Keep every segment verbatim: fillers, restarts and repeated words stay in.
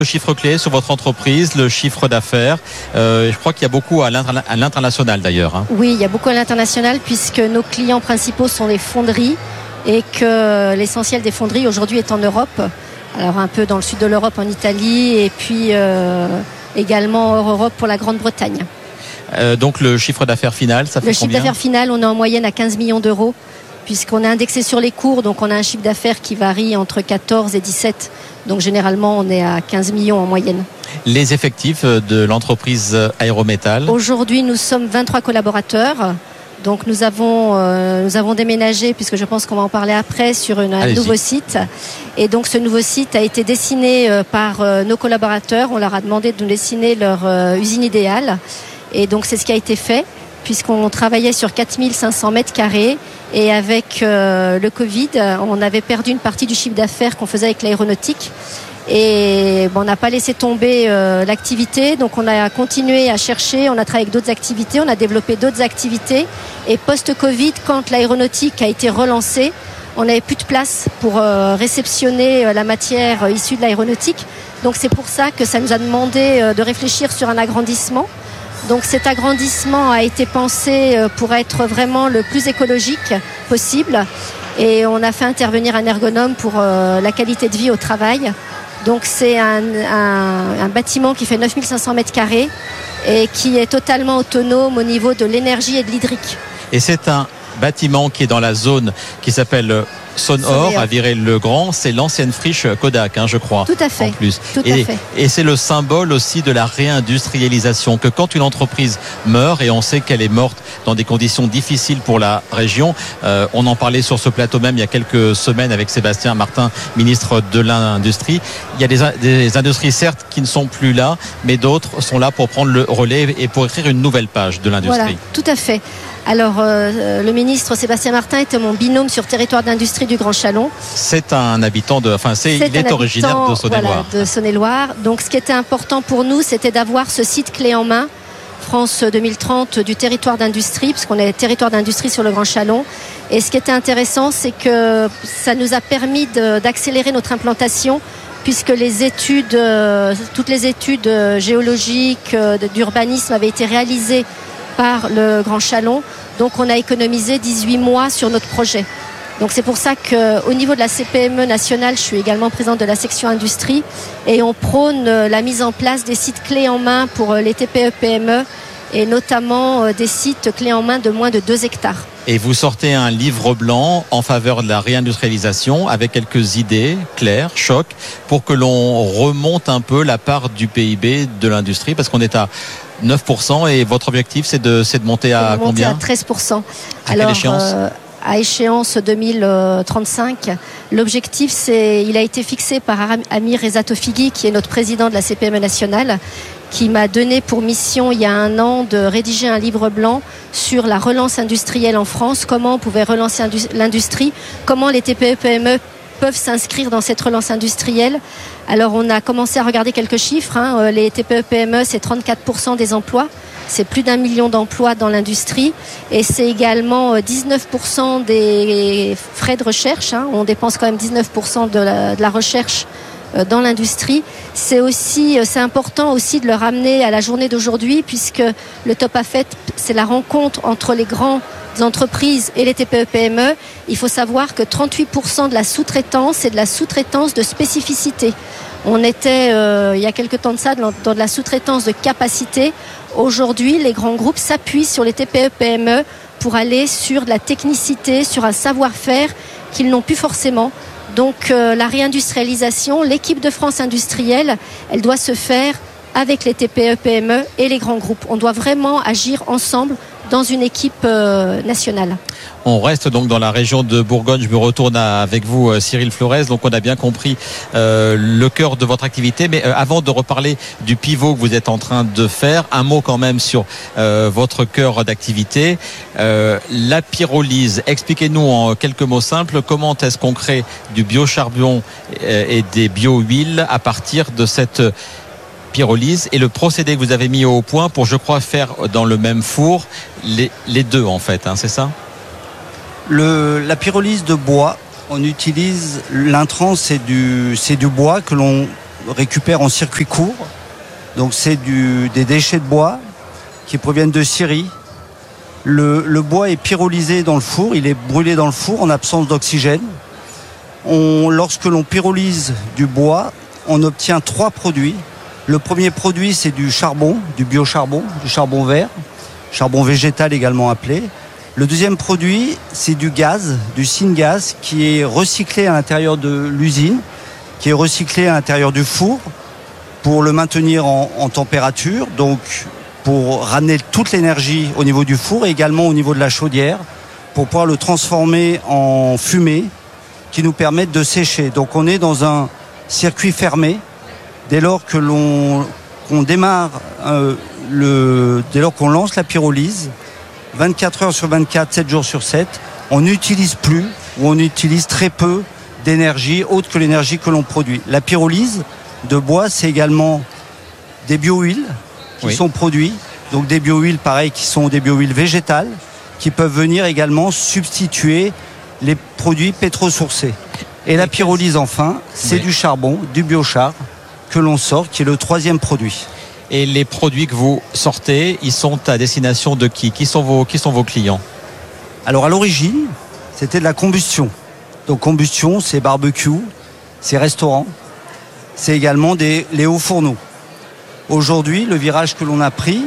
Le chiffre clé sur votre entreprise, le chiffre d'affaires, euh, je crois qu'il y a beaucoup à l'interna- à l'international d'ailleurs. Hein. Oui, il y a beaucoup à l'international puisque nos clients principaux sont les fonderies et que l'essentiel des fonderies aujourd'hui est en Europe. Alors un peu dans le sud de l'Europe, en Italie, et puis euh, également hors Europe pour la Grande-Bretagne. Euh, donc le chiffre d'affaires final, ça fait Le chiffre combien ? d'affaires final, on est en moyenne à quinze millions d'euros puisqu'on est indexé sur les cours, donc on a un chiffre d'affaires qui varie entre quatorze et dix-sept. Donc généralement, on est à quinze millions en moyenne. Les effectifs de l'entreprise Aérométal ? Aujourd'hui, nous sommes vingt-trois collaborateurs. Donc nous avons, euh, nous avons déménagé, puisque je pense qu'on va en parler après, sur une, un Allez-y. nouveau site. Et donc ce nouveau site a été dessiné euh, par euh, nos collaborateurs. On leur a demandé de nous dessiner leur euh, usine idéale. Et donc c'est ce qui a été fait, puisqu'on travaillait sur quatre mille cinq cents mètres carrés. Et avec euh, le Covid, on avait perdu une partie du chiffre d'affaires qu'on faisait avec l'aéronautique. Et bon, on n'a pas laissé tomber euh, l'activité, donc on a continué à chercher, on a travaillé avec d'autres activités, on a développé d'autres activités. Et post-Covid, quand l'aéronautique a été relancée, on n'avait plus de place pour euh, réceptionner euh, la matière euh, issue de l'aéronautique. Donc c'est pour ça que ça nous a demandé euh, de réfléchir sur un agrandissement. Donc cet agrandissement a été pensé euh, pour être vraiment le plus écologique possible. Et on a fait intervenir un ergonome pour euh, la qualité de vie au travail. Donc c'est un, un, un bâtiment qui fait neuf mille cinq cents mètres carrés et qui est totalement autonome au niveau de l'énergie et de l'hydrique. Et c'est un bâtiment qui est dans la zone qui s'appelle Sonor, à Viré-le-Grand. C'est l'ancienne friche Kodak, hein, je crois. Tout à fait. En plus. Tout et, à fait. et c'est le symbole aussi de la réindustrialisation. Que quand une entreprise meurt, et on sait qu'elle est morte dans des conditions difficiles pour la région, euh, on en parlait sur ce plateau même il y a quelques semaines avec Sébastien Martin, ministre de l'Industrie. Il y a des, des industries certes qui ne sont plus là, mais d'autres sont là pour prendre le relais et pour écrire une nouvelle page de l'industrie. Voilà, tout à fait. Alors, euh, le ministre Sébastien Martin était mon binôme sur territoire d'industrie du Grand Chalon. C'est un habitant de, enfin, c'est, c'est il est originaire de Saône-et-Loire. Voilà, de Saône-et-Loire. Donc, ce qui était important pour nous, c'était d'avoir ce site clé en main, France deux mille trente, du territoire d'industrie, puisqu'on est territoire d'industrie sur le Grand Chalon. Et ce qui était intéressant, c'est que ça nous a permis de, d'accélérer notre implantation, puisque les études, euh, toutes les études euh, géologiques, euh, d'urbanisme avaient été réalisées par le Grand Chalon. Donc on a économisé dix-huit mois sur notre projet. Donc c'est pour ça qu'au niveau de la C P M E nationale, je suis également présidente de la section industrie et on prône la mise en place des sites clés en main pour les T P E P M E et notamment des sites clés en main de moins de deux hectares. Et vous sortez un livre blanc en faveur de la réindustrialisation avec quelques idées claires, choc, pour que l'on remonte un peu la part du P I B de l'industrie, parce qu'on est à neuf pour cent et votre objectif c'est de, c'est de monter à de combien ? monter à treize pour cent. À Alors, quelle échéance ? euh, à échéance deux mille trente-cinq, l'objectif c'est, il a été fixé par Amir Reza Tofighi, qui est notre président de la C P M E nationale, qui m'a donné pour mission il y a un an de rédiger un livre blanc sur la relance industrielle en France, comment on pouvait relancer l'industrie, comment les T P E P M E peuvent s'inscrire dans cette relance industrielle. Alors on a commencé à regarder quelques chiffres, hein. Les T P E P M E c'est trente-quatre pour cent des emplois, c'est plus d'un million d'emplois dans l'industrie et c'est également dix-neuf pour cent des frais de recherche, hein. On dépense quand même dix-neuf pour cent de la, de la recherche dans l'industrie. C'est aussi, c'est important aussi de le ramener à la journée d'aujourd'hui, puisque le Top A F E T, c'est la rencontre entre les grandes entreprises et les T P E P M E. Il faut savoir que trente-huit pour cent de la sous-traitance, c'est de la sous-traitance de spécificité. On était, euh, il y a quelque temps de ça, dans de la sous-traitance de capacité. Aujourd'hui, les grands groupes s'appuient sur les T P E P M E pour aller sur de la technicité, sur un savoir-faire qu'ils n'ont plus forcément. Donc euh, la réindustrialisation, l'équipe de France industrielle, elle doit se faire avec les T P E P M E et les grands groupes. On doit vraiment agir ensemble dans une équipe euh, nationale. On reste donc dans la région de Bourgogne. Je me retourne à, avec vous, Cyril Flores. Donc on a bien compris euh, le cœur de votre activité. Mais euh, avant de reparler du pivot que vous êtes en train de faire, un mot quand même sur euh, votre cœur d'activité. Euh, la pyrolyse. Expliquez-nous en quelques mots simples comment est-ce qu'on crée du biocharbon et des bio-huiles à partir de cette pyrolyse et le procédé que vous avez mis au point pour, je crois, faire dans le même four les, les deux en fait, hein, c'est ça ? Le, la pyrolyse de bois, on utilise l'intrant, c'est du, c'est du bois que l'on récupère en circuit court. Donc c'est du, des déchets de bois qui proviennent de scierie. Le, le bois est pyrolysé dans le four, il est brûlé dans le four en absence d'oxygène. On, lorsque l'on pyrolyse du bois, on obtient trois produits. Le premier produit, c'est du charbon, du biocharbon, du charbon vert, charbon végétal également appelé. Le deuxième produit, c'est du gaz, du syngas, qui est recyclé à l'intérieur de l'usine, qui est recyclé à l'intérieur du four pour le maintenir en, en température, donc pour ramener toute l'énergie au niveau du four et également au niveau de la chaudière, pour pouvoir le transformer en fumée qui nous permettent de sécher. Donc on est dans un circuit fermé. Dès lors que l'on qu'on démarre, euh, le, dès lors qu'on lance la pyrolyse, vingt-quatre heures sur vingt-quatre, sept jours sur sept, on n'utilise plus ou on utilise très peu d'énergie autre que l'énergie que l'on produit. La pyrolyse de bois, c'est également des biohuiles qui oui. sont produits. Donc des biohuiles, pareil, qui sont des biohuiles végétales, qui peuvent venir également substituer les produits pétrosourcés. Et la pyrolyse, enfin, c'est oui. du charbon, du biochar, que l'on sort, qui est le troisième produit. Et les produits que vous sortez, ils sont à destination de qui ? Qui sont vos, qui sont vos clients ? Alors à l'origine, c'était de la combustion. Donc combustion, c'est barbecue, c'est restaurant, c'est également des, les hauts fourneaux. Aujourd'hui, le virage que l'on a pris,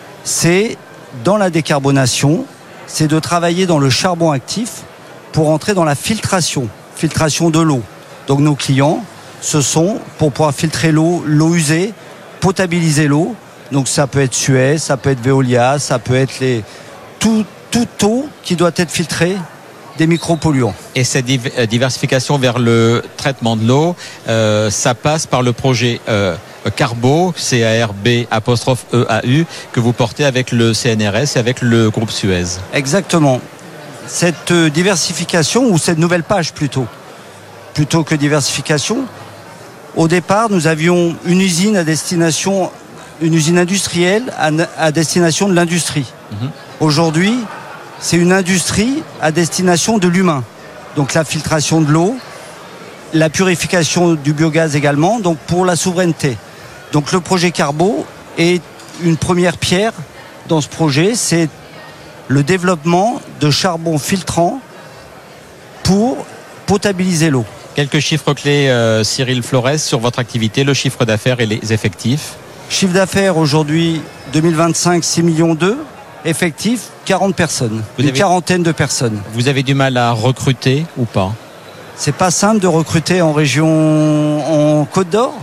c'est dans la décarbonation, c'est de travailler dans le charbon actif pour entrer dans la filtration, filtration de l'eau. Donc nos clients, ce sont pour pouvoir filtrer l'eau, l'eau usée, potabiliser l'eau. Donc ça peut être Suez, ça peut être Veolia, ça peut être les tout, toute eau qui doit être filtrée des micropolluants. Et cette diversification vers le traitement de l'eau, euh, ça passe par le projet euh, Carbo, C A R B apostrophe E A U, que vous portez avec le C N R S et avec le groupe Suez. Exactement. Cette diversification, ou cette nouvelle page plutôt, plutôt que diversification, au départ, nous avions une usine à destination, une usine industrielle à, à destination de l'industrie. Mmh. Aujourd'hui, c'est une industrie à destination de l'humain. Donc la filtration de l'eau, la purification du biogaz également, donc pour la souveraineté. Donc le projet Carbo est une première pierre dans ce projet, c'est le développement de charbon filtrant pour potabiliser l'eau. Quelques chiffres clés, euh, Cyril Flores, sur votre activité, le chiffre d'affaires et les effectifs. Chiffre d'affaires aujourd'hui, deux mille vingt-cinq, six millions deux. Effectif, quarante personnes. Vous une avez, quarantaine de personnes. Vous avez du mal à recruter ou pas ? C'est pas simple de recruter en région, en Côte d'Or.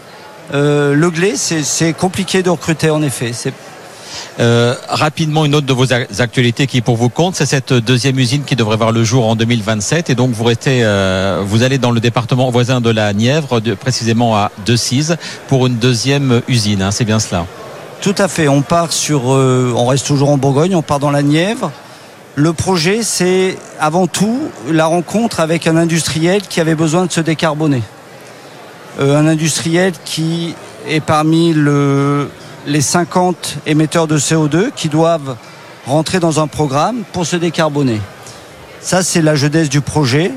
Euh, le Glé, c'est, c'est compliqué de recruter en effet. C'est... Euh, rapidement, une autre de vos actualités qui pour vous compte, c'est cette deuxième usine qui devrait voir le jour en deux mille vingt-sept. Et donc vous restez, euh, vous allez dans le département voisin de la Nièvre, de, précisément à Decize, pour une deuxième usine. Hein, c'est bien cela ? Tout à fait, on part sur, euh, on reste toujours en Bourgogne, on part dans la Nièvre. Le projet, c'est avant tout la rencontre avec un industriel qui avait besoin de se décarboner. Euh, un industriel qui est parmi le, les cinquante émetteurs de C O deux qui doivent rentrer dans un programme pour se décarboner. Ça, c'est la jeunesse du projet.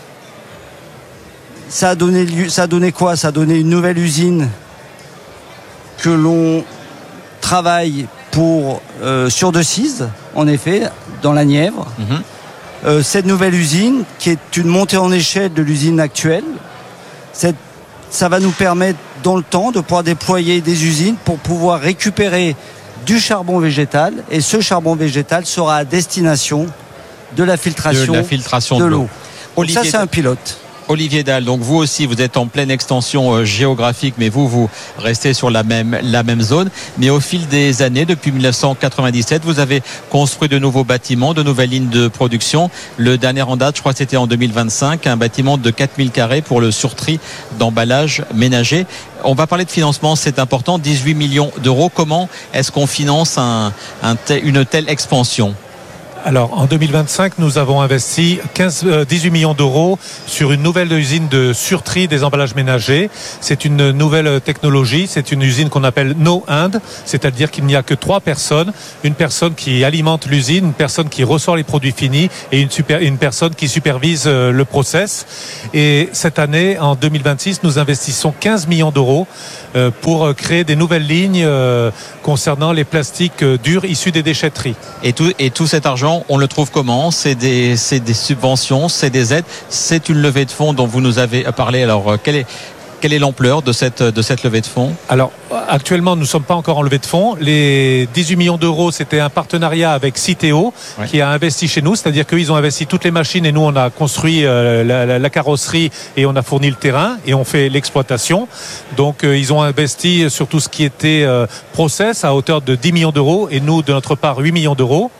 Ça a donné, ça a donné quoi ? Ça a donné une nouvelle usine que l'on travaille pour, euh, sur Decize, en effet, dans la Nièvre. Mmh. Euh, cette nouvelle usine, qui est une montée en échelle de l'usine actuelle, cette, ça va nous permettre, dans le temps, de pouvoir déployer des usines pour pouvoir récupérer du charbon végétal. Et ce charbon végétal sera à destination de la filtration de, la filtration de, de l'eau. l'eau. Ça, c'est un pilote. Olivier Dalle, donc vous aussi, vous êtes en pleine extension euh, géographique, mais vous, vous restez sur la même, la même zone. Mais au fil des années, depuis dix-neuf cent quatre-vingt-dix-sept, vous avez construit de nouveaux bâtiments, de nouvelles lignes de production. Le dernier en date, je crois que c'était en deux mille vingt-cinq, un bâtiment de quatre mille carrés pour le surtri d'emballage ménager. On va parler de financement, c'est important, dix-huit millions d'euros. Comment est-ce qu'on finance un, un tel, une telle expansion ? Alors, en deux mille vingt-cinq, nous avons investi quinze, euh, dix-huit millions d'euros sur une nouvelle usine de surtri des emballages ménagers. C'est une nouvelle technologie. C'est une usine qu'on appelle No Hand, c'est-à-dire qu'il n'y a que trois personnes. Une personne qui alimente l'usine, une personne qui ressort les produits finis et une, super, une personne qui supervise euh, le process. Et cette année, en deux mille vingt-six, nous investissons quinze millions d'euros euh, pour créer des nouvelles lignes euh, concernant les plastiques euh, durs issus des déchetteries. Et tout, et tout cet argent, on le trouve comment ? C'est des, c'est des subventions, c'est des aides, c'est une levée de fonds dont vous nous avez parlé. Alors, quelle est, quelle est l'ampleur de cette, de cette levée de fonds ? Alors, actuellement, nous ne sommes pas encore en levée de fonds. Les dix-huit millions d'euros, c'était un partenariat avec Citeo, ouais, qui a investi chez nous. C'est-à-dire qu'ils ont investi toutes les machines et nous, on a construit euh, la, la, la carrosserie et on a fourni le terrain et on fait l'exploitation. Donc, euh, ils ont investi sur tout ce qui était euh, process à hauteur de dix millions d'euros et nous, de notre part, huit millions d'euros.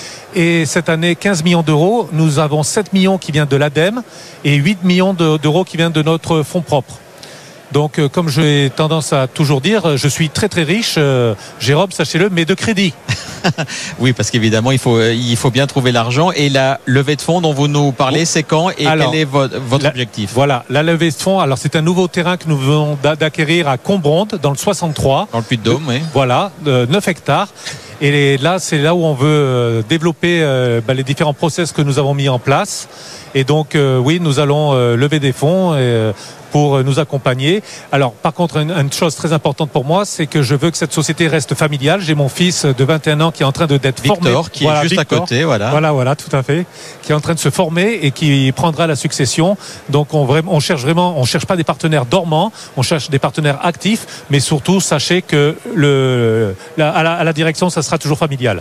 Et cette année, quinze millions d'euros. Nous avons sept millions qui viennent de l'ADEME et huit millions d'euros qui viennent de notre fonds propre. Donc, euh, comme j'ai tendance à toujours dire, je suis très très riche, euh, Jérôme, sachez-le, mais de crédit. Oui, parce qu'évidemment, il faut, il faut bien trouver l'argent. Et la levée de fonds dont vous nous parlez, c'est quand et alors, quel est votre, votre la, objectif ? Voilà, la levée de fonds, alors c'est un nouveau terrain que nous venons d'acquérir à Combronde, dans le soixante-trois. Dans le Puy-de-Dôme, oui. Voilà, de neuf hectares. Et là, c'est là où on veut développer euh, bah, les différents process que nous avons mis en place. Et donc, euh, oui, nous allons euh, lever des fonds et, euh, pour nous accompagner. Alors, par contre, une, une chose très importante pour moi, c'est que je veux que cette société reste familiale. J'ai mon fils de vingt et un ans qui est en train de d'être Victor, formé. Victor, qui voilà, est juste Victor, à côté, voilà. Voilà, voilà, tout à fait. Qui est en train de se former et qui prendra la succession. Donc, on, on cherche vraiment, on cherche pas des partenaires dormants, on cherche des partenaires actifs, mais surtout, sachez que le, la, à, la, à la direction, ça sera toujours familial.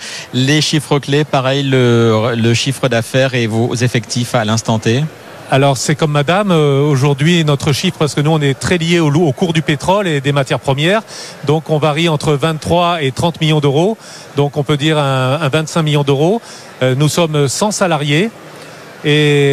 Les chiffres clés, pareil, le, le chiffre d'affaires et vos effectifs à l'instant T. Alors c'est comme madame, euh, aujourd'hui notre chiffre, parce que nous on est très liés au, au cours du pétrole et des matières premières, donc on varie entre vingt-trois et trente millions d'euros, donc on peut dire un, un vingt-cinq millions d'euros. Euh, nous sommes cent salariés. Et,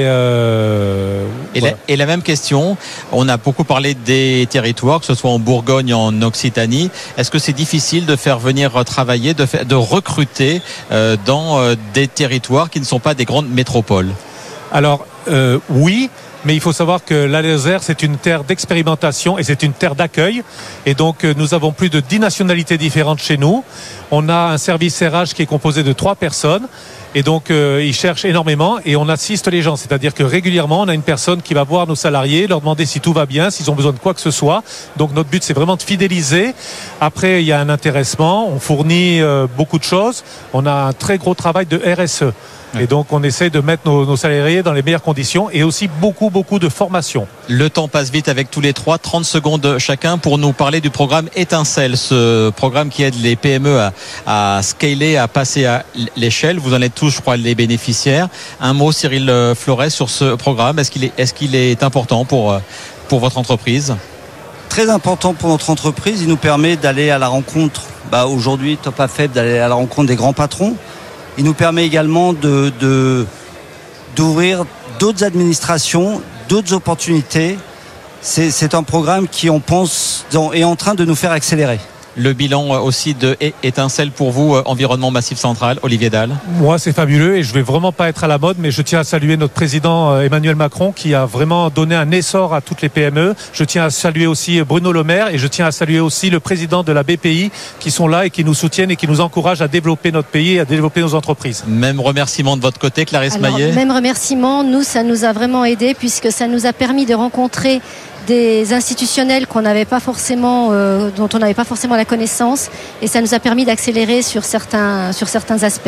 euh, et, voilà. la, et la même question, on a beaucoup parlé des territoires, que ce soit en Bourgogne, en Occitanie. Est-ce que c'est difficile de faire venir travailler, de, faire, de recruter euh, dans euh, des territoires qui ne sont pas des grandes métropoles ? Alors euh, oui, mais il faut savoir que la Lozère, c'est une terre d'expérimentation et c'est une terre d'accueil. Et donc, nous avons plus de dix nationalités différentes chez nous. On a un service R H qui est composé de trois personnes. Et donc, euh, ils cherchent énormément et on assiste les gens. C'est-à-dire que régulièrement, on a une personne qui va voir nos salariés, leur demander si tout va bien, s'ils ont besoin de quoi que ce soit. Donc, notre but, c'est vraiment de fidéliser. Après, il y a un intéressement. On fournit euh, beaucoup de choses. On a un très gros travail de R S E. Et donc, on essaie de mettre nos, nos salariés dans les meilleures conditions et aussi beaucoup, beaucoup de formation. Le temps passe vite avec tous les trois. trente secondes chacun pour nous parler du programme Étincelle, ce programme qui aide les P M E à, à scaler, à passer à l'échelle. Vous en êtes tous, je crois, les bénéficiaires. Un mot, Cyril Flores, sur ce programme. Est-ce qu'il est, est-ce qu'il est important pour, pour votre entreprise ? Très important pour notre entreprise. Il nous permet d'aller à la rencontre, bah, aujourd'hui, Top A F E B, d'aller à la rencontre des grands patrons. Il nous permet également de, de, d'ouvrir d'autres administrations, d'autres opportunités. C'est, c'est un programme qui, on pense, est en train de nous faire accélérer. Le bilan aussi de Étincelle pour vous, environnement Massif Central, Olivier Dahl. Moi, c'est fabuleux et je vais vraiment pas être à la mode, mais je tiens à saluer notre président Emmanuel Macron qui a vraiment donné un essor à toutes les P M E. Je tiens à saluer aussi Bruno Le Maire et je tiens à saluer aussi le président de la B P I qui sont là et qui nous soutiennent et qui nous encouragent à développer notre pays et à développer nos entreprises. Même remerciement de votre côté, Clarisse Alors, Maillet. Même remerciement, nous, ça nous a vraiment aidé puisque ça nous a permis de rencontrer des institutionnels qu'on n'avait pas forcément, euh, dont on n'avait pas forcément la connaissance, et ça nous a permis d'accélérer sur certains, sur certains aspects.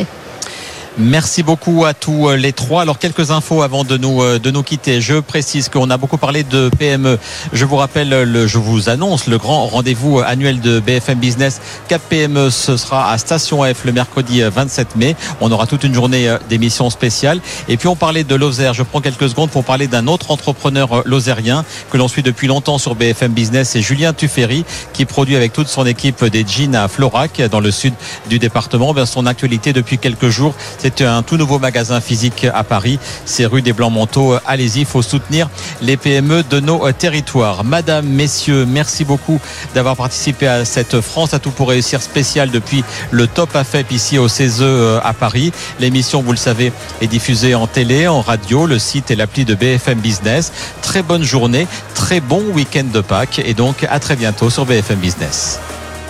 Merci beaucoup à tous les trois. Alors, quelques infos avant de nous, de nous quitter. Je précise qu'on a beaucoup parlé de P M E. Je vous rappelle, le, je vous annonce le grand rendez-vous annuel de B F M Business Cap P M E. Ce sera à Station F le mercredi vingt-sept mai. On aura toute une journée d'émissions spéciales. Et puis, on parlait de Lozère. Je prends quelques secondes pour parler d'un autre entrepreneur lozérien que l'on suit depuis longtemps sur B F M Business. C'est Julien Tuffery qui produit avec toute son équipe des jeans à Florac, dans le sud du département. Bien, son actualité depuis quelques jours, c'est C'est un tout nouveau magasin physique à Paris. C'est rue des Blancs-Manteaux. Allez-y, il faut soutenir les P M E de nos territoires. Madame, messieurs, merci beaucoup d'avoir participé à cette France à tout pour réussir spéciale depuis le Top A F E P ici au C E S E à Paris. L'émission, vous le savez, est diffusée en télé, en radio, le site et l'appli de B F M Business. Très bonne journée, très bon week-end de Pâques et donc à très bientôt sur B F M Business.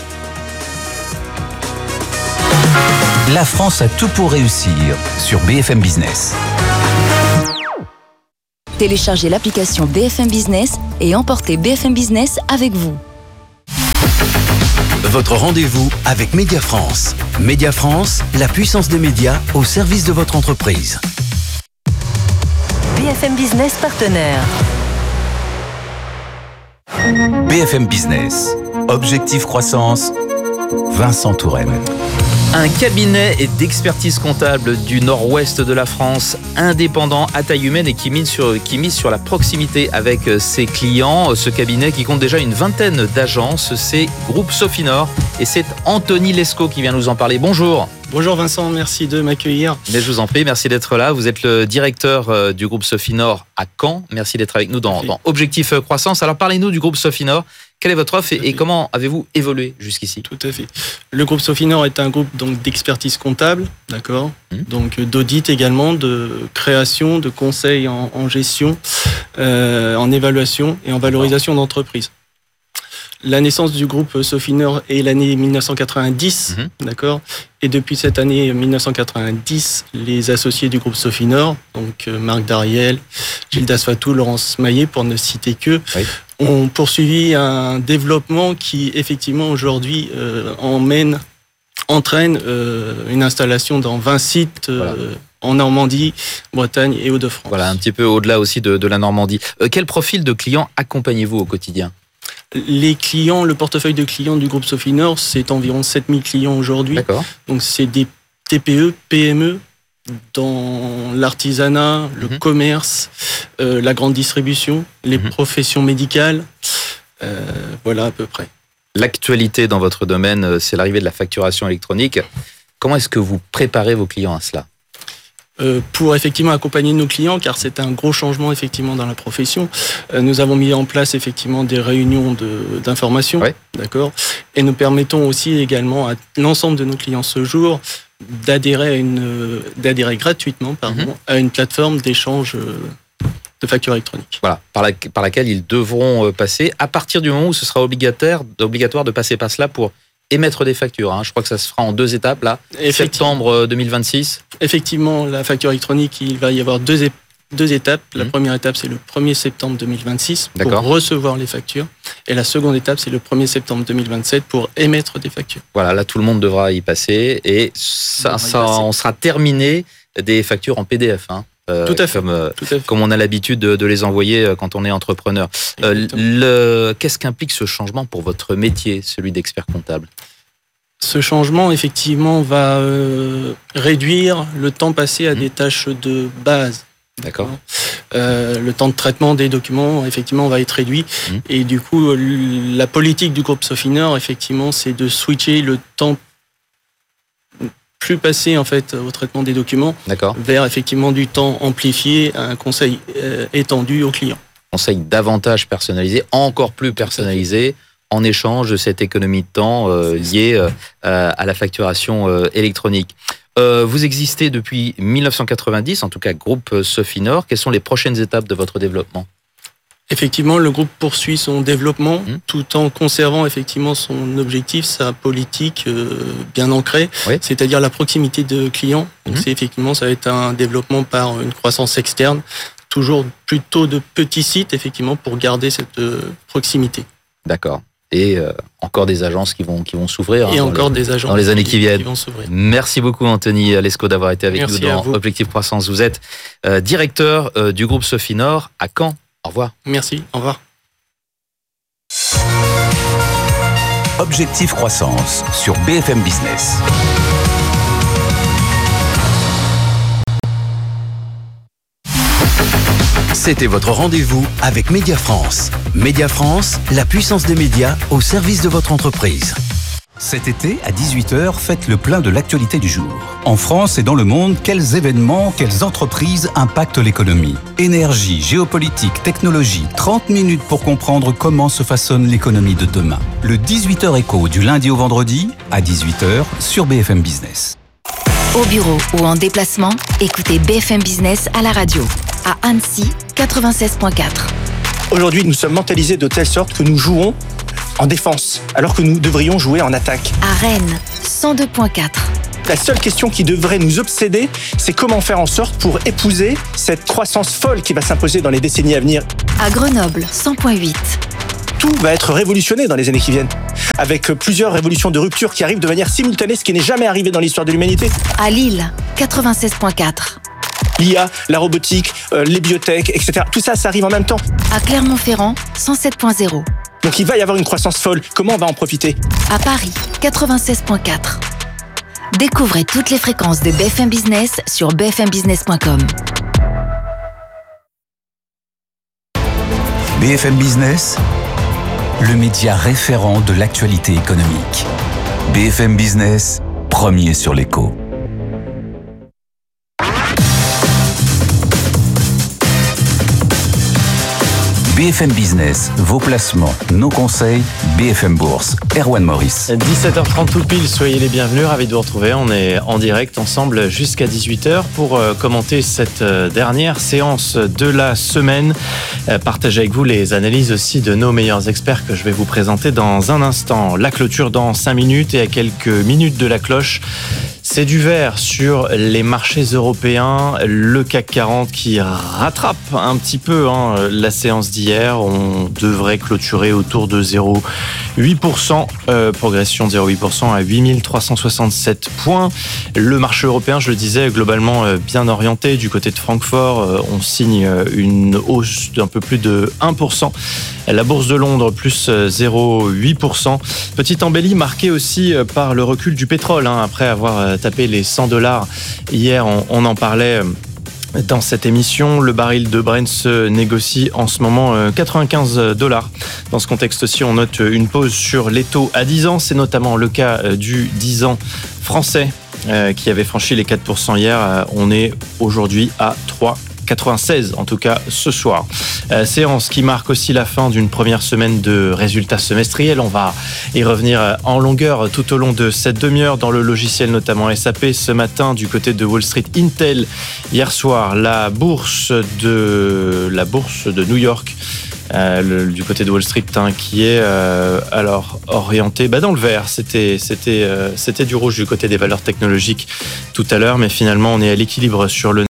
La France a tout pour réussir sur B F M Business. Téléchargez l'application B F M Business et emportez B F M Business avec vous. Votre rendez-vous avec Média France. Média France, la puissance des médias au service de votre entreprise. B F M Business partenaire. B F M Business. Objectif croissance. Vincent Touraine. Un cabinet d'expertise comptable du nord-ouest de la France, indépendant à taille humaine et qui mise sur, qui mise sur la proximité avec ses clients. Ce cabinet qui compte déjà une vingtaine d'agences, c'est Groupe Sofinor. Et c'est Anthony Lescaut qui vient nous en parler. Bonjour. Bonjour Vincent, merci de m'accueillir. Mais je vous en prie, merci d'être là. Vous êtes le directeur du Groupe Sofinor à Caen. Merci d'être avec nous dans, dans Objectif Croissance. Alors parlez-nous du Groupe Sofinor. Quelle est votre offre et, et comment avez-vous évolué jusqu'ici ? Tout à fait. Le groupe Sofinor est un groupe donc d'expertise comptable, d'accord, mmh. donc d'audit également, de création, de conseil en, en gestion, euh, en évaluation et en valorisation d'entreprise. La naissance du groupe Sofinor est l'année dix-neuf cent quatre-vingt-dix, mmh. d'accord, et depuis cette année dix-neuf cent quatre-vingt-dix, les associés du groupe Sofinor, donc euh, Marc Dariel, Gildas Fatou, Laurence Maillet, pour ne citer que, oui. ont poursuivi un développement qui, effectivement, aujourd'hui, euh, emmène, entraîne euh, une installation dans vingt sites euh, voilà. en Normandie, Bretagne et Hauts-de-France. Voilà, un petit peu au-delà aussi de, de la Normandie. Euh, quel profil de clients accompagnez-vous au quotidien ? Les clients, le portefeuille de clients du groupe Sofinor, c'est environ sept mille clients aujourd'hui. D'accord. Donc, c'est des T P E, P M E, dans l'artisanat, le mmh. commerce, euh, la grande distribution, les mmh. professions médicales, euh, voilà à peu près. L'actualité dans votre domaine, c'est l'arrivée de la facturation électronique. Comment est-ce que vous préparez vos clients à cela ? Euh, pour effectivement accompagner nos clients, car c'est un gros changement effectivement dans la profession. Euh, nous avons mis en place effectivement des réunions de, d'information, ouais. d'accord, et nous permettons aussi également à l'ensemble de nos clients ce jour d'adhérer à une, d'adhérer gratuitement, pardon, mm-hmm. à une plateforme d'échange de factures électroniques. Voilà, par, la, par laquelle ils devront passer à partir du moment où ce sera obligatoire, obligatoire de passer par cela pour émettre des factures. Hein. Je crois que ça se fera en deux étapes, là. Septembre deux mille vingt-six. Effectivement, la facture électronique, il va y avoir deux, é- deux étapes. La mmh. première étape, c'est le premier septembre deux mille vingt-six pour D'accord. recevoir les factures. Et la seconde étape, c'est le premier septembre deux mille vingt-sept pour émettre des factures. Voilà, là, tout le monde devra y passer. Et ça, on, ça, on sera terminé des factures en P D F. Hein. Euh, Tout à fait. Comme, euh, Tout à fait. Comme on a l'habitude de, de les envoyer quand on est entrepreneur. Euh, le, qu'est-ce qu'implique ce changement pour votre métier, celui d'expert comptable ? Ce changement, effectivement, va euh, réduire le temps passé à mmh. des tâches de base. D'accord. Euh, le temps de traitement des documents, effectivement, va être réduit. Mmh. Et du coup, la politique du groupe Sofinor, effectivement, c'est de switcher le temps plus passé en fait au traitement des documents D'accord. vers effectivement du temps amplifié à un conseil euh, étendu aux clients. Conseil davantage personnalisé, encore plus personnalisé, en échange de cette économie de temps euh, liée euh, à la facturation euh, électronique. Euh, vous existez depuis dix-neuf cent quatre-vingt-dix, en tout cas groupe Sofinor. Quelles sont les prochaines étapes de votre développement ? Effectivement, le groupe poursuit son développement mmh. tout en conservant effectivement son objectif, sa politique euh, bien ancrée, oui. c'est-à-dire la proximité de clients. Donc mmh. c'est effectivement, ça va être un développement par une croissance externe, toujours plutôt de petits sites effectivement pour garder cette euh, proximité. D'accord. Et euh, encore des agences qui vont qui vont s'ouvrir. Et hein, encore les, des agences dans les années qui, qui viennent. Qui vont s'ouvrir. Merci beaucoup Anthony Lescaut d'avoir été avec Merci nous dans Objectif Croissance. Vous êtes euh, directeur euh, du groupe Sofinor à Caen. Au revoir. Merci, au revoir. Objectif Croissance sur B F M Business. C'était votre rendez-vous avec Média France. Média France, la puissance des médias au service de votre entreprise. Cet été, à dix-huit heures, faites le plein de l'actualité du jour. En France et dans le monde, quels événements, quelles entreprises impactent l'économie ? Énergie, géopolitique, technologie, trente minutes pour comprendre comment se façonne l'économie de demain. Le dix-huit heures écho du lundi au vendredi, à dix-huit heures, sur B F M Business. Au bureau ou en déplacement, écoutez B F M Business à la radio. À Annecy, quatre-vingt-seize virgule quatre. Aujourd'hui, nous sommes mentalisés de telle sorte que nous jouons en défense, alors que nous devrions jouer en attaque. À Rennes, cent deux virgule quatre. La seule question qui devrait nous obséder, c'est comment faire en sorte pour épouser cette croissance folle qui va s'imposer dans les décennies à venir. À Grenoble, cent virgule huit. Tout va être révolutionné dans les années qui viennent, avec plusieurs révolutions de rupture qui arrivent de manière simultanée, ce qui n'est jamais arrivé dans l'histoire de l'humanité. À Lille, quatre-vingt-seize virgule quatre. L'I A, la robotique, euh, les biotech, et cetera. Tout ça, ça arrive en même temps. À Clermont-Ferrand, cent sept virgule zéro. Donc il va y avoir une croissance folle. Comment on va en profiter ? À Paris, quatre-vingt-seize virgule quatre. Découvrez toutes les fréquences de B F M Business sur b f m business point com. B F M Business, le média référent de l'actualité économique. B F M Business, premier sur l'écho. B F M Business, vos placements, nos conseils, B F M Bourse, Erwan Maurice. dix-sept heures trente tout pile, soyez les bienvenus, ravis de vous retrouver. On est en direct ensemble jusqu'à dix-huit heures pour commenter cette dernière séance de la semaine. Partager avec vous les analyses aussi de nos meilleurs experts que je vais vous présenter dans un instant. La clôture dans cinq minutes et à quelques minutes de la cloche. C'est du vert sur les marchés européens, le C A C quarante qui rattrape un petit peu hein, la séance d'hier. On devrait clôturer autour de zéro virgule huit pour cent, euh, progression de zéro virgule huit pour cent à huit mille trois cent soixante-sept points. Le marché européen, je le disais, globalement euh, bien orienté. Du côté de Francfort, euh, on signe une hausse d'un peu plus de un pour cent. La bourse de Londres, plus zéro virgule huit pour cent. Petite embellie marquée aussi par le recul du pétrole. Hein, après avoir tapé les cent dollars hier, on, on en parlait dans cette émission. Le baril de Brent se négocie en ce moment quatre-vingt-quinze dollars. Dans ce contexte aussi, on note une pause sur les taux à dix ans. C'est notamment le cas du dix ans français qui avait franchi les quatre pour cent hier. On est aujourd'hui à trois virgule quatre-vingt-seize en tout cas ce soir. Euh, séance qui marque aussi la fin d'une première semaine de résultats semestriels. On va y revenir en longueur tout au long de cette demi-heure dans le logiciel notamment S A P. Ce matin du côté de Wall Street, Intel. Hier soir, la bourse de la bourse de New York. Euh, le, du côté de Wall Street hein, qui est euh, alors orienté bah, dans le vert. C'était c'était euh, c'était du rouge du côté des valeurs technologiques tout à l'heure, mais finalement on est à l'équilibre sur le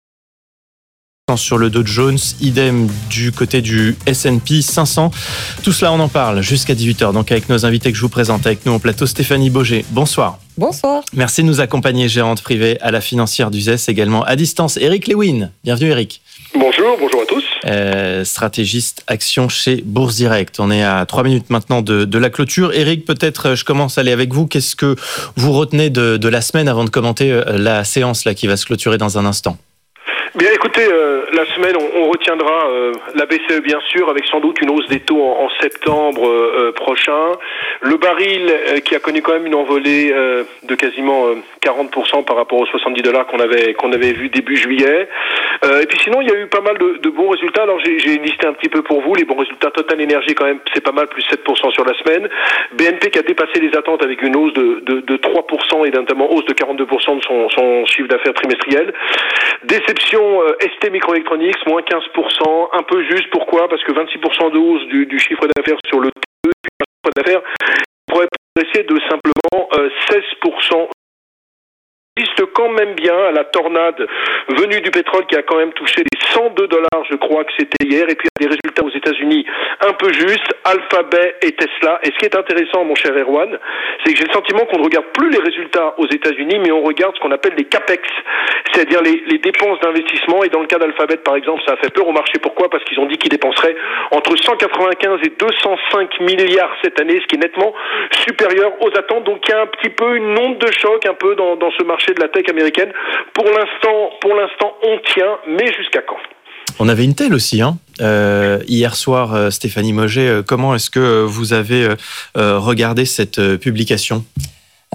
sur le Dow Jones, idem du côté du S and P cinq cents. Tout cela, on en parle jusqu'à dix-huit heures. Donc avec nos invités que je vous présente, avec nous au plateau, Stéphanie Bauger. Bonsoir. Bonsoir. Merci de nous accompagner, gérante privée à la financière d'U Z E S, également à distance. Eric Lewin. Bienvenue Eric. Bonjour, bonjour à tous. Euh, stratégiste action chez Bourse Direct. On est à trois minutes maintenant de, de la clôture. Eric, peut-être je commence à aller avec vous. Qu'est-ce que vous retenez de, de la semaine avant de commenter la séance là, qui va se clôturer dans un instant ? Bien, écoutez, euh, la semaine, on, on retiendra euh, la B C E bien sûr, avec sans doute une hausse des taux en, en septembre euh, prochain. Le baril euh, qui a connu quand même une envolée euh, de quasiment euh, quarante pour cent par rapport aux soixante-dix dollars qu'on avait qu'on avait vu début juillet. Euh, et puis sinon, il y a eu pas mal de, de bons résultats. Alors j'ai, j'ai listé un petit peu pour vous les bons résultats. Total Energy quand même, c'est pas mal, plus sept pour cent sur la semaine. B N P qui a dépassé les attentes avec une hausse de, de, de trois pour cent et notamment hausse de quarante-deux pour cent de son, son chiffre d'affaires trimestriel. Déception S T Microelectronics, moins quinze pour cent, un peu juste. Pourquoi ? Parce que vingt-six pour cent de hausse du, du chiffre d'affaires sur le T deux, le chiffre d'affaires pourrait progresser de simplement euh, seize pour cent. Résiste quand même bien à la tornade venue du pétrole qui a quand même touché les cent deux dollars, je crois que c'était hier, et puis il y a des résultats aux États-Unis un peu justes, Alphabet et Tesla. Et ce qui est intéressant, mon cher Erwan, c'est que j'ai le sentiment qu'on ne regarde plus les résultats aux États-Unis, mais on regarde ce qu'on appelle les capex, c'est-à-dire les, les dépenses d'investissement. Et dans le cas d'Alphabet, par exemple, ça a fait peur au marché. Pourquoi ? Parce qu'ils ont dit qu'ils dépenseraient entre cent quatre-vingt-quinze et deux cent cinq milliards cette année, ce qui est nettement supérieur aux attentes. Donc il y a un petit peu une onde de choc un peu dans, dans ce marché de la tech américaine. Pour l'instant, pour l'instant, on tient, mais jusqu'à quand ? On avait Intel aussi, hein. Euh, hier soir, euh, Stéphanie Bauger, euh, comment est-ce que vous avez euh, regardé cette euh, publication ?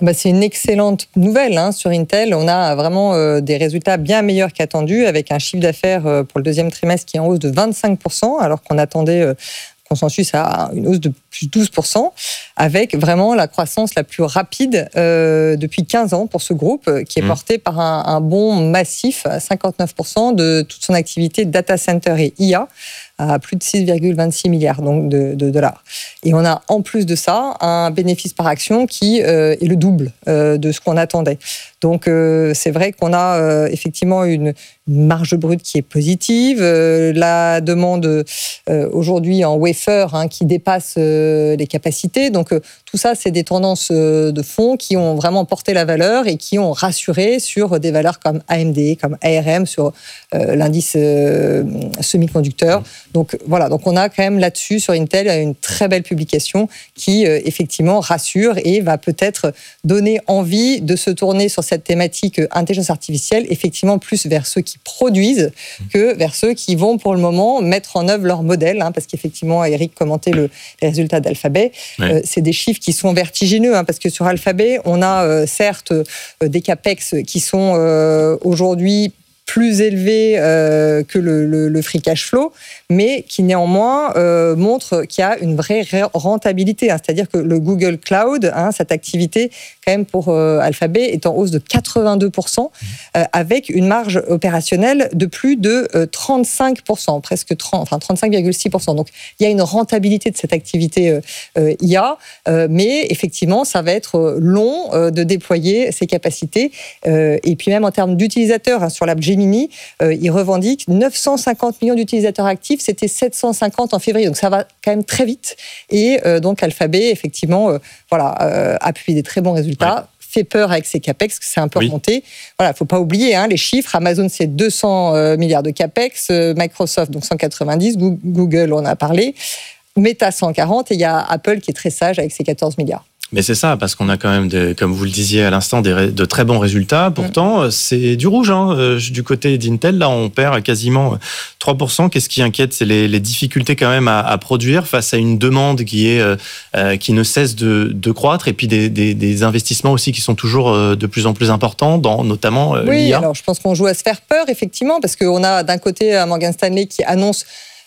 Bah, c'est une excellente nouvelle hein, sur Intel. On a vraiment euh, des résultats bien meilleurs qu'attendus, avec un chiffre d'affaires euh, pour le deuxième trimestre qui est en hausse de vingt-cinq pour cent, alors qu'on attendait euh, consensus à une hausse de plus douze pour cent, avec vraiment la croissance la plus rapide euh, depuis quinze ans pour ce groupe, qui est mmh. porté par un, un bond massif à cinquante-neuf pour cent de toute son activité data center et I A, à plus de six virgule vingt-six milliards donc de, de dollars. Et on a en plus de ça un bénéfice par action qui euh, est le double euh, de ce qu'on attendait. Donc euh, c'est vrai qu'on a euh, effectivement une, une marge brute qui est positive, euh, la demande euh, aujourd'hui en wafer hein, qui dépasse euh, les capacités. Donc euh, tout ça, c'est des tendances euh, de fond qui ont vraiment porté la valeur et qui ont rassuré sur des valeurs comme A M D, comme A R M, sur euh, l'indice euh, semi-conducteur. Donc voilà, donc on a quand même là-dessus sur Intel une très belle publication qui euh, effectivement rassure et va peut-être donner envie de se tourner sur cette thématique euh, intelligence artificielle, effectivement plus vers ceux qui produisent que vers ceux qui vont pour le moment mettre en œuvre leur modèle, hein, parce qu'effectivement Eric commentait le, les résultats d'Alphabet, oui. euh, c'est des chiffres qui sont vertigineux, hein, parce que sur Alphabet on a euh, certes euh, des capex qui sont euh, aujourd'hui plus élevé euh, que le, le, le free cash flow, mais qui néanmoins euh, montre qu'il y a une vraie rentabilité. Hein, c'est-à-dire que le Google Cloud, hein, cette activité, quand même pour euh, Alphabet, est en hausse de quatre-vingt-deux pour cent, euh, avec une marge opérationnelle de plus de euh, trente-cinq pour cent, presque trente, enfin trente-cinq virgule six pour cent. Donc il y a une rentabilité de cette activité euh, euh, I A, euh, mais effectivement, ça va être long euh, de déployer ces capacités. Euh, et puis même en termes d'utilisateurs, hein, sur l'app Gemini, Euh, il revendique neuf cent cinquante millions d'utilisateurs actifs, c'était sept cent cinquante en février, donc ça va quand même très vite. Et euh, donc Alphabet, effectivement, euh, voilà, euh, a publié des très bons résultats. Ouais. Fait peur avec ses capex, que c'est un peu oui. remonté. Voilà, faut pas oublier hein, les chiffres. Amazon, c'est deux cents euh, milliards de capex, euh, Microsoft, donc cent quatre-vingt-dix, Google, on en a parlé, Meta, cent quarante, et il y a Apple qui est très sage avec ses quatorze milliards. Mais c'est ça, parce qu'on a quand même, des, comme vous le disiez à l'instant, des, de très bons résultats. Pourtant, mmh. c'est du rouge. Hein. Du côté d'Intel, là, on perd quasiment trois pour cent. Qu'est-ce qui inquiète ? C'est les, les difficultés quand même à, à produire face à une demande qui, est, euh, qui ne cesse de, de croître, et puis des, des, des investissements aussi qui sont toujours de plus en plus importants, dans notamment euh, oui, l'I A. Alors je pense qu'on joue à se faire peur, effectivement, parce qu'on a d'un côté Morgan Stanley qui annonce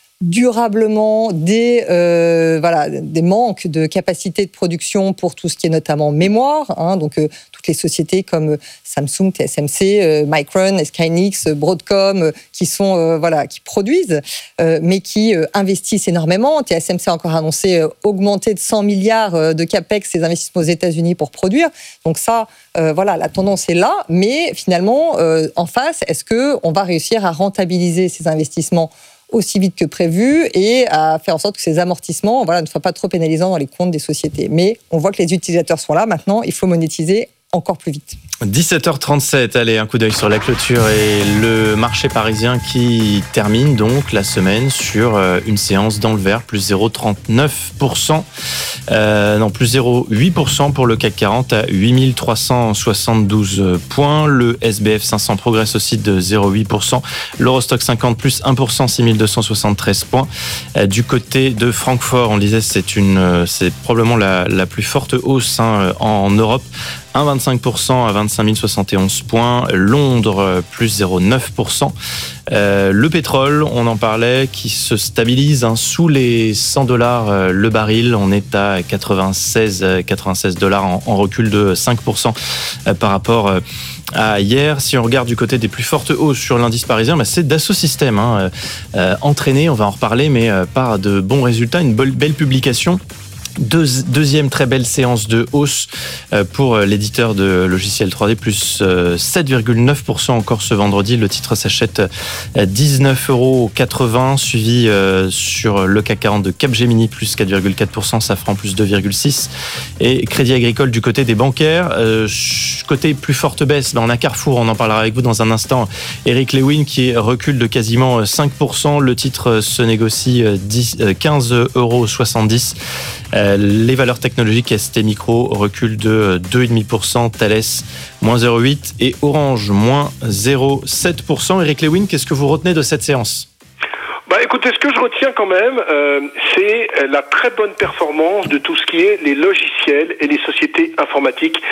durablement des, euh, voilà, des manques de capacité de production pour tout ce qui est notamment mémoire, hein, donc euh, toutes les sociétés comme Samsung, T S M C, euh, Micron, S K Hynix, Broadcom, euh, qui sont euh, voilà, qui produisent, euh, mais qui euh, investissent énormément. T S M C a encore annoncé euh, augmenter de cent milliards euh, de capex ses investissements aux États-Unis pour produire. Donc ça, euh, voilà, la tendance est là, mais finalement, euh, en face, est-ce que on va réussir à rentabiliser ces investissements aussi vite que prévu et à faire en sorte que ces amortissements voilà, ne soient pas trop pénalisants dans les comptes des sociétés. Mais on voit que les utilisateurs sont là. Maintenant, il faut monétiser encore plus vite. dix-sept heures trente-sept, allez, un coup d'œil sur la clôture et le marché parisien qui termine donc la semaine sur une séance dans le vert, plus zéro virgule trente-neuf pour cent, euh, non, plus zéro virgule huit pour cent pour le C A C quarante à huit mille trois cent soixante-douze points. Le S B F cinq cents progresse aussi de zéro virgule huit pour cent. L'Eurostock cinquante plus un pour cent, six mille deux cent soixante-treize points. Euh, du côté de Francfort, on disait c'est une, c'est probablement la, la plus forte hausse hein, en Europe. un virgule vingt-cinq pour cent à vingt-cinq mille soixante et onze points. Londres, plus zéro virgule neuf pour cent. Euh, le pétrole, on en parlait, qui se stabilise hein, sous les cent dollars euh, le baril. On est à quatre-vingt-seize dollars en, en recul de cinq pour cent euh, par rapport euh, à hier. Si on regarde du côté des plus fortes hausses sur l'indice parisien, bah, c'est Dassault Systèmes, hein, euh, entraîné, on va en reparler, mais euh, par de bons résultats, une belle, belle publication. Deux, deuxième très belle séance de hausse pour l'éditeur de logiciels trois D, plus sept virgule neuf pour cent encore ce vendredi. Le titre s'achète dix-neuf euros quatre-vingts, suivi sur le C A C quarante de Capgemini, plus quatre virgule quatre pour cent, Safran, plus deux virgule six pour cent. Et Crédit Agricole du côté des bancaires. Côté plus forte baisse, on a Carrefour, on en parlera avec vous dans un instant. Eric Lewin qui recule de quasiment cinq pour cent. Le titre se négocie quinze euros soixante-dix. Les valeurs technologiques, S T Micro recule de deux virgule cinq pour cent, Thales moins zéro virgule huit pour cent et Orange moins zéro virgule sept pour cent. Eric Lewin, qu'est-ce que vous retenez de cette séance ? Bah écoutez, ce que je retiens quand même, euh, c'est la très bonne performance de tout ce qui est les logiciels et les sociétés informatiques.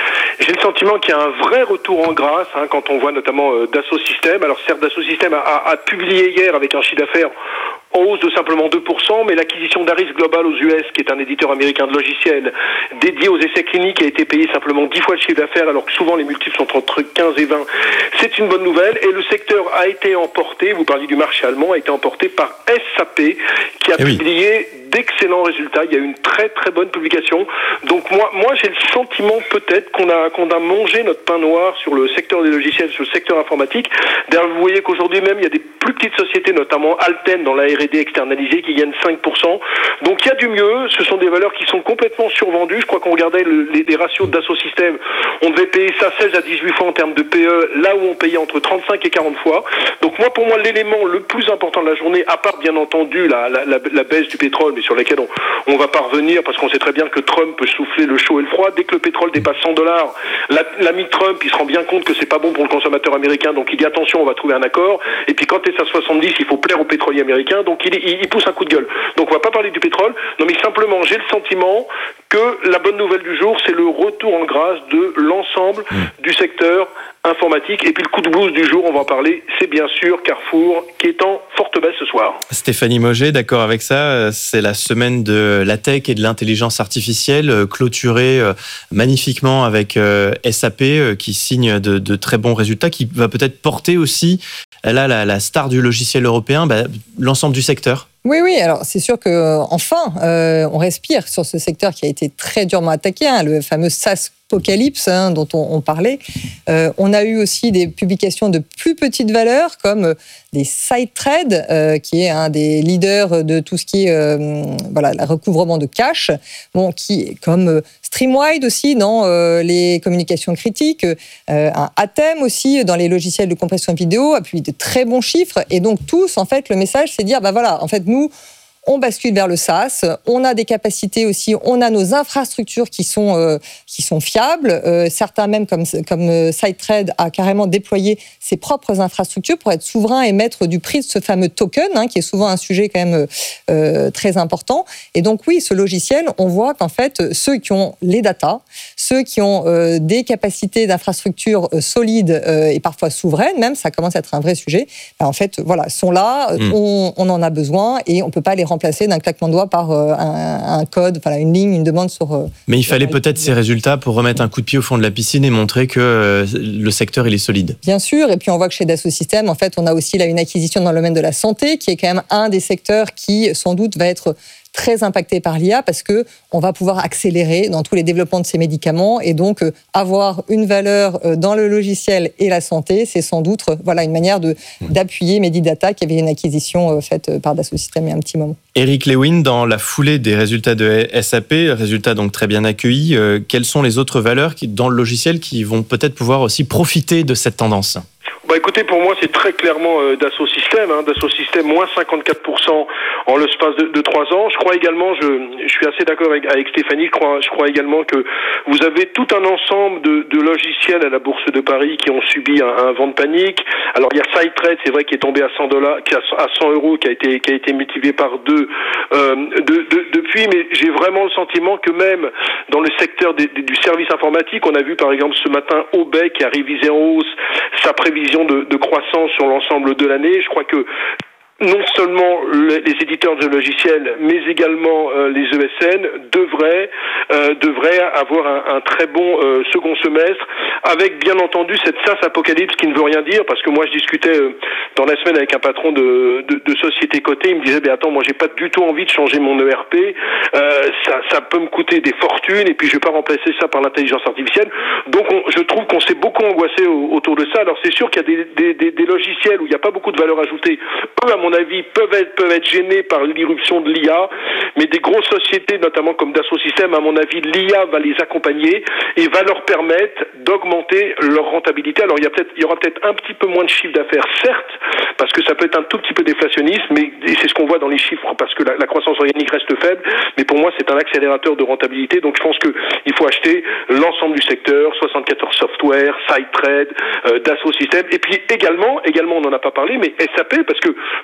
J'ai le sentiment qu'il y a un vrai retour en grâce, hein, quand on voit notamment euh, Dassault Systèmes. Alors certes, Dassault Systèmes a, a, a publié hier avec un chiffre d'affaires en hausse de simplement deux pour cent, mais l'acquisition d'Aris Global aux U S, qui est un éditeur américain de logiciels dédié aux essais cliniques, a été payé simplement dix fois le chiffre d'affaires, alors que souvent les multiples sont entre quinze et vingt. C'est une bonne nouvelle, et le secteur a été emporté, vous parliez du marché allemand, a été emporté par S A P, qui a eh publié oui. d'excellents résultats. Il y a eu une très très bonne publication. Donc moi, moi j'ai le sentiment peut-être qu'on a, qu'on a mangé notre pain noir sur le secteur des logiciels, sur le secteur informatique. D'ailleurs, vous voyez qu'aujourd'hui même, il y a des plus petites sociétés, notamment Alten dans la R et D externalisée, qui gagnent cinq pour cent. Donc il y a du mieux. Ce sont des valeurs qui sont complètement survendues. Je crois qu'on regardait le, les, les ratios de Dassault Systèmes. On devait payer ça seize à dix-huit fois en termes de P E, là où on payait entre trente-cinq et quarante fois. Donc moi, pour moi, l'élément le plus important de la journée, à part bien entendu la, la, la, la baisse du pétrole, mais sur laquelle on, on va pas revenir, parce qu'on sait très bien que Trump peut souffler le chaud et le froid. Dès que le pétrole dépasse cent dollars, l'ami Trump, il se rend bien compte que c'est pas bon pour le consommateur américain, donc il dit attention, on va trouver un accord. Et puis quand t'es à soixante-dix, il faut plaire aux pétroliers américains, donc il, il, il pousse un coup de gueule. Donc on va pas parler du pétrole, non mais simplement j'ai le sentiment que la bonne nouvelle du jour, c'est le retour en grâce de l'ensemble mmh. du secteur informatique. Et puis le coup de blues du jour, on va en parler, c'est bien sûr Carrefour qui est en forte baisse ce soir. Stéphanie Mauger, d'accord avec ça, c'est la semaine de la tech et de l'intelligence artificielle, clôturée magnifiquement avec S A P qui signe de, de très bons résultats, qui va peut-être porter aussi, là, la, la star du logiciel européen, bah, l'ensemble du secteur. Oui, oui. Alors c'est sûr que enfin, euh, on respire sur ce secteur qui a été très durement attaqué, hein, le fameux SaaS apocalypse hein, dont on, on parlait. Euh, on a eu aussi des publications de plus petites valeurs comme des SideTrade, euh, qui est un des leaders de tout ce qui est euh, voilà, le recouvrement de cash, bon, qui comme euh, Streamwide aussi dans euh, les communications critiques, euh, un Atem aussi dans les logiciels de compression vidéo, a publié de très bons chiffres. Et donc tous, en fait, le message, c'est de dire, bah voilà, en fait, nous, on bascule vers le SaaS, on a des capacités aussi, on a nos infrastructures qui sont, euh, qui sont fiables. Euh, certains même, comme, comme SideTrade, a carrément déployé ses propres infrastructures pour être souverain et mettre du prix de ce fameux token, hein, qui est souvent un sujet quand même euh, très important. Et donc oui, ce logiciel, on voit qu'en fait, ceux qui ont les datas, ceux qui ont euh, des capacités d'infrastructures euh, solides euh, et parfois souveraines, même, ça commence à être un vrai sujet, ben, en fait, voilà, sont là, mmh. on, on en a besoin et on ne peut pas les remplacé d'un claquement de doigts par euh, un, un code, voilà, une ligne, une demande sur... Euh, Mais il fallait peut-être ces résultats pour remettre un coup de pied au fond de la piscine et montrer que euh, le secteur, il est solide. Bien sûr, et puis on voit que chez Dassault Systèmes, en fait, on a aussi là une acquisition dans le domaine de la santé, qui est quand même un des secteurs qui, sans doute, va être très impacté par l'I A parce que on va pouvoir accélérer dans tous les développements de ces médicaments et donc euh, avoir une valeur euh, dans le logiciel et la santé, c'est sans doute euh, voilà une manière de d'appuyer Medidata qui avait une acquisition euh, faite par Dassault Systèmes il y a un petit moment. Eric Lewin, dans la foulée des résultats de S A P, résultats donc très bien accueillis, euh, quelles sont les autres valeurs qui, dans le logiciel qui vont peut-être pouvoir aussi profiter de cette tendance ? Bah écoutez, pour moi c'est très clairement euh, Dassault Systèmes, hein, Dassault Systèmes moins cinquante-quatre pour cent en l'espace de, de trois ans. Je crois également, je, je suis assez d'accord avec, avec Stéphanie, je crois, je crois également que vous avez tout un ensemble de, de logiciels à la Bourse de Paris qui ont subi un, un vent de panique. Alors il y a SideTrade, c'est vrai, qui est tombé à cent dollars, qui à cent euros, qui a été qui a été multiplié par deux euh, de, de, depuis. Mais j'ai vraiment le sentiment que même dans le secteur des, des, du service informatique, on a vu par exemple ce matin O B E qui a révisé en hausse sa prévision De, de croissance sur l'ensemble de l'année. Je crois que non seulement les, les éditeurs de logiciels, mais également euh, les E S N devraient, euh, devraient avoir un, un très bon euh, second semestre, avec bien entendu cette SaaS apocalypse qui ne veut rien dire, parce que moi je discutais euh, dans la semaine avec un patron de, de, de société cotée, il me disait, ben attends, moi j'ai pas du tout envie de changer mon E R P, euh, ça, ça peut me coûter des fortunes, et puis je vais pas remplacer ça par l'intelligence artificielle. Donc on, je trouve qu'on s'est beaucoup angoissé au, autour de ça. Alors c'est sûr qu'il y a des, des, des, des logiciels où il n'y a pas beaucoup de valeur ajoutée, eux à mon avis peuvent être, peuvent être gênés par l'irruption de l'I A, mais des grosses sociétés, notamment comme Dassault Systèmes, à mon avis, l'I A va les accompagner et va leur permettre d'augmenter leur rentabilité. Alors il y a peut-être, il y aura peut-être un petit peu moins de chiffre d'affaires, certes, parce que ça peut être un tout petit peu déflationniste, mais et c'est ce qu'on voit dans les chiffres, parce que la, la croissance organique reste faible, mais pour moi c'est un accélérateur de rentabilité, donc je pense que il faut acheter l'ensemble du secteur, soixante-quatorze Software, SideTrade, euh, Dassault Systèmes, et puis également, également on n'en a pas parlé, mais S A P, parce que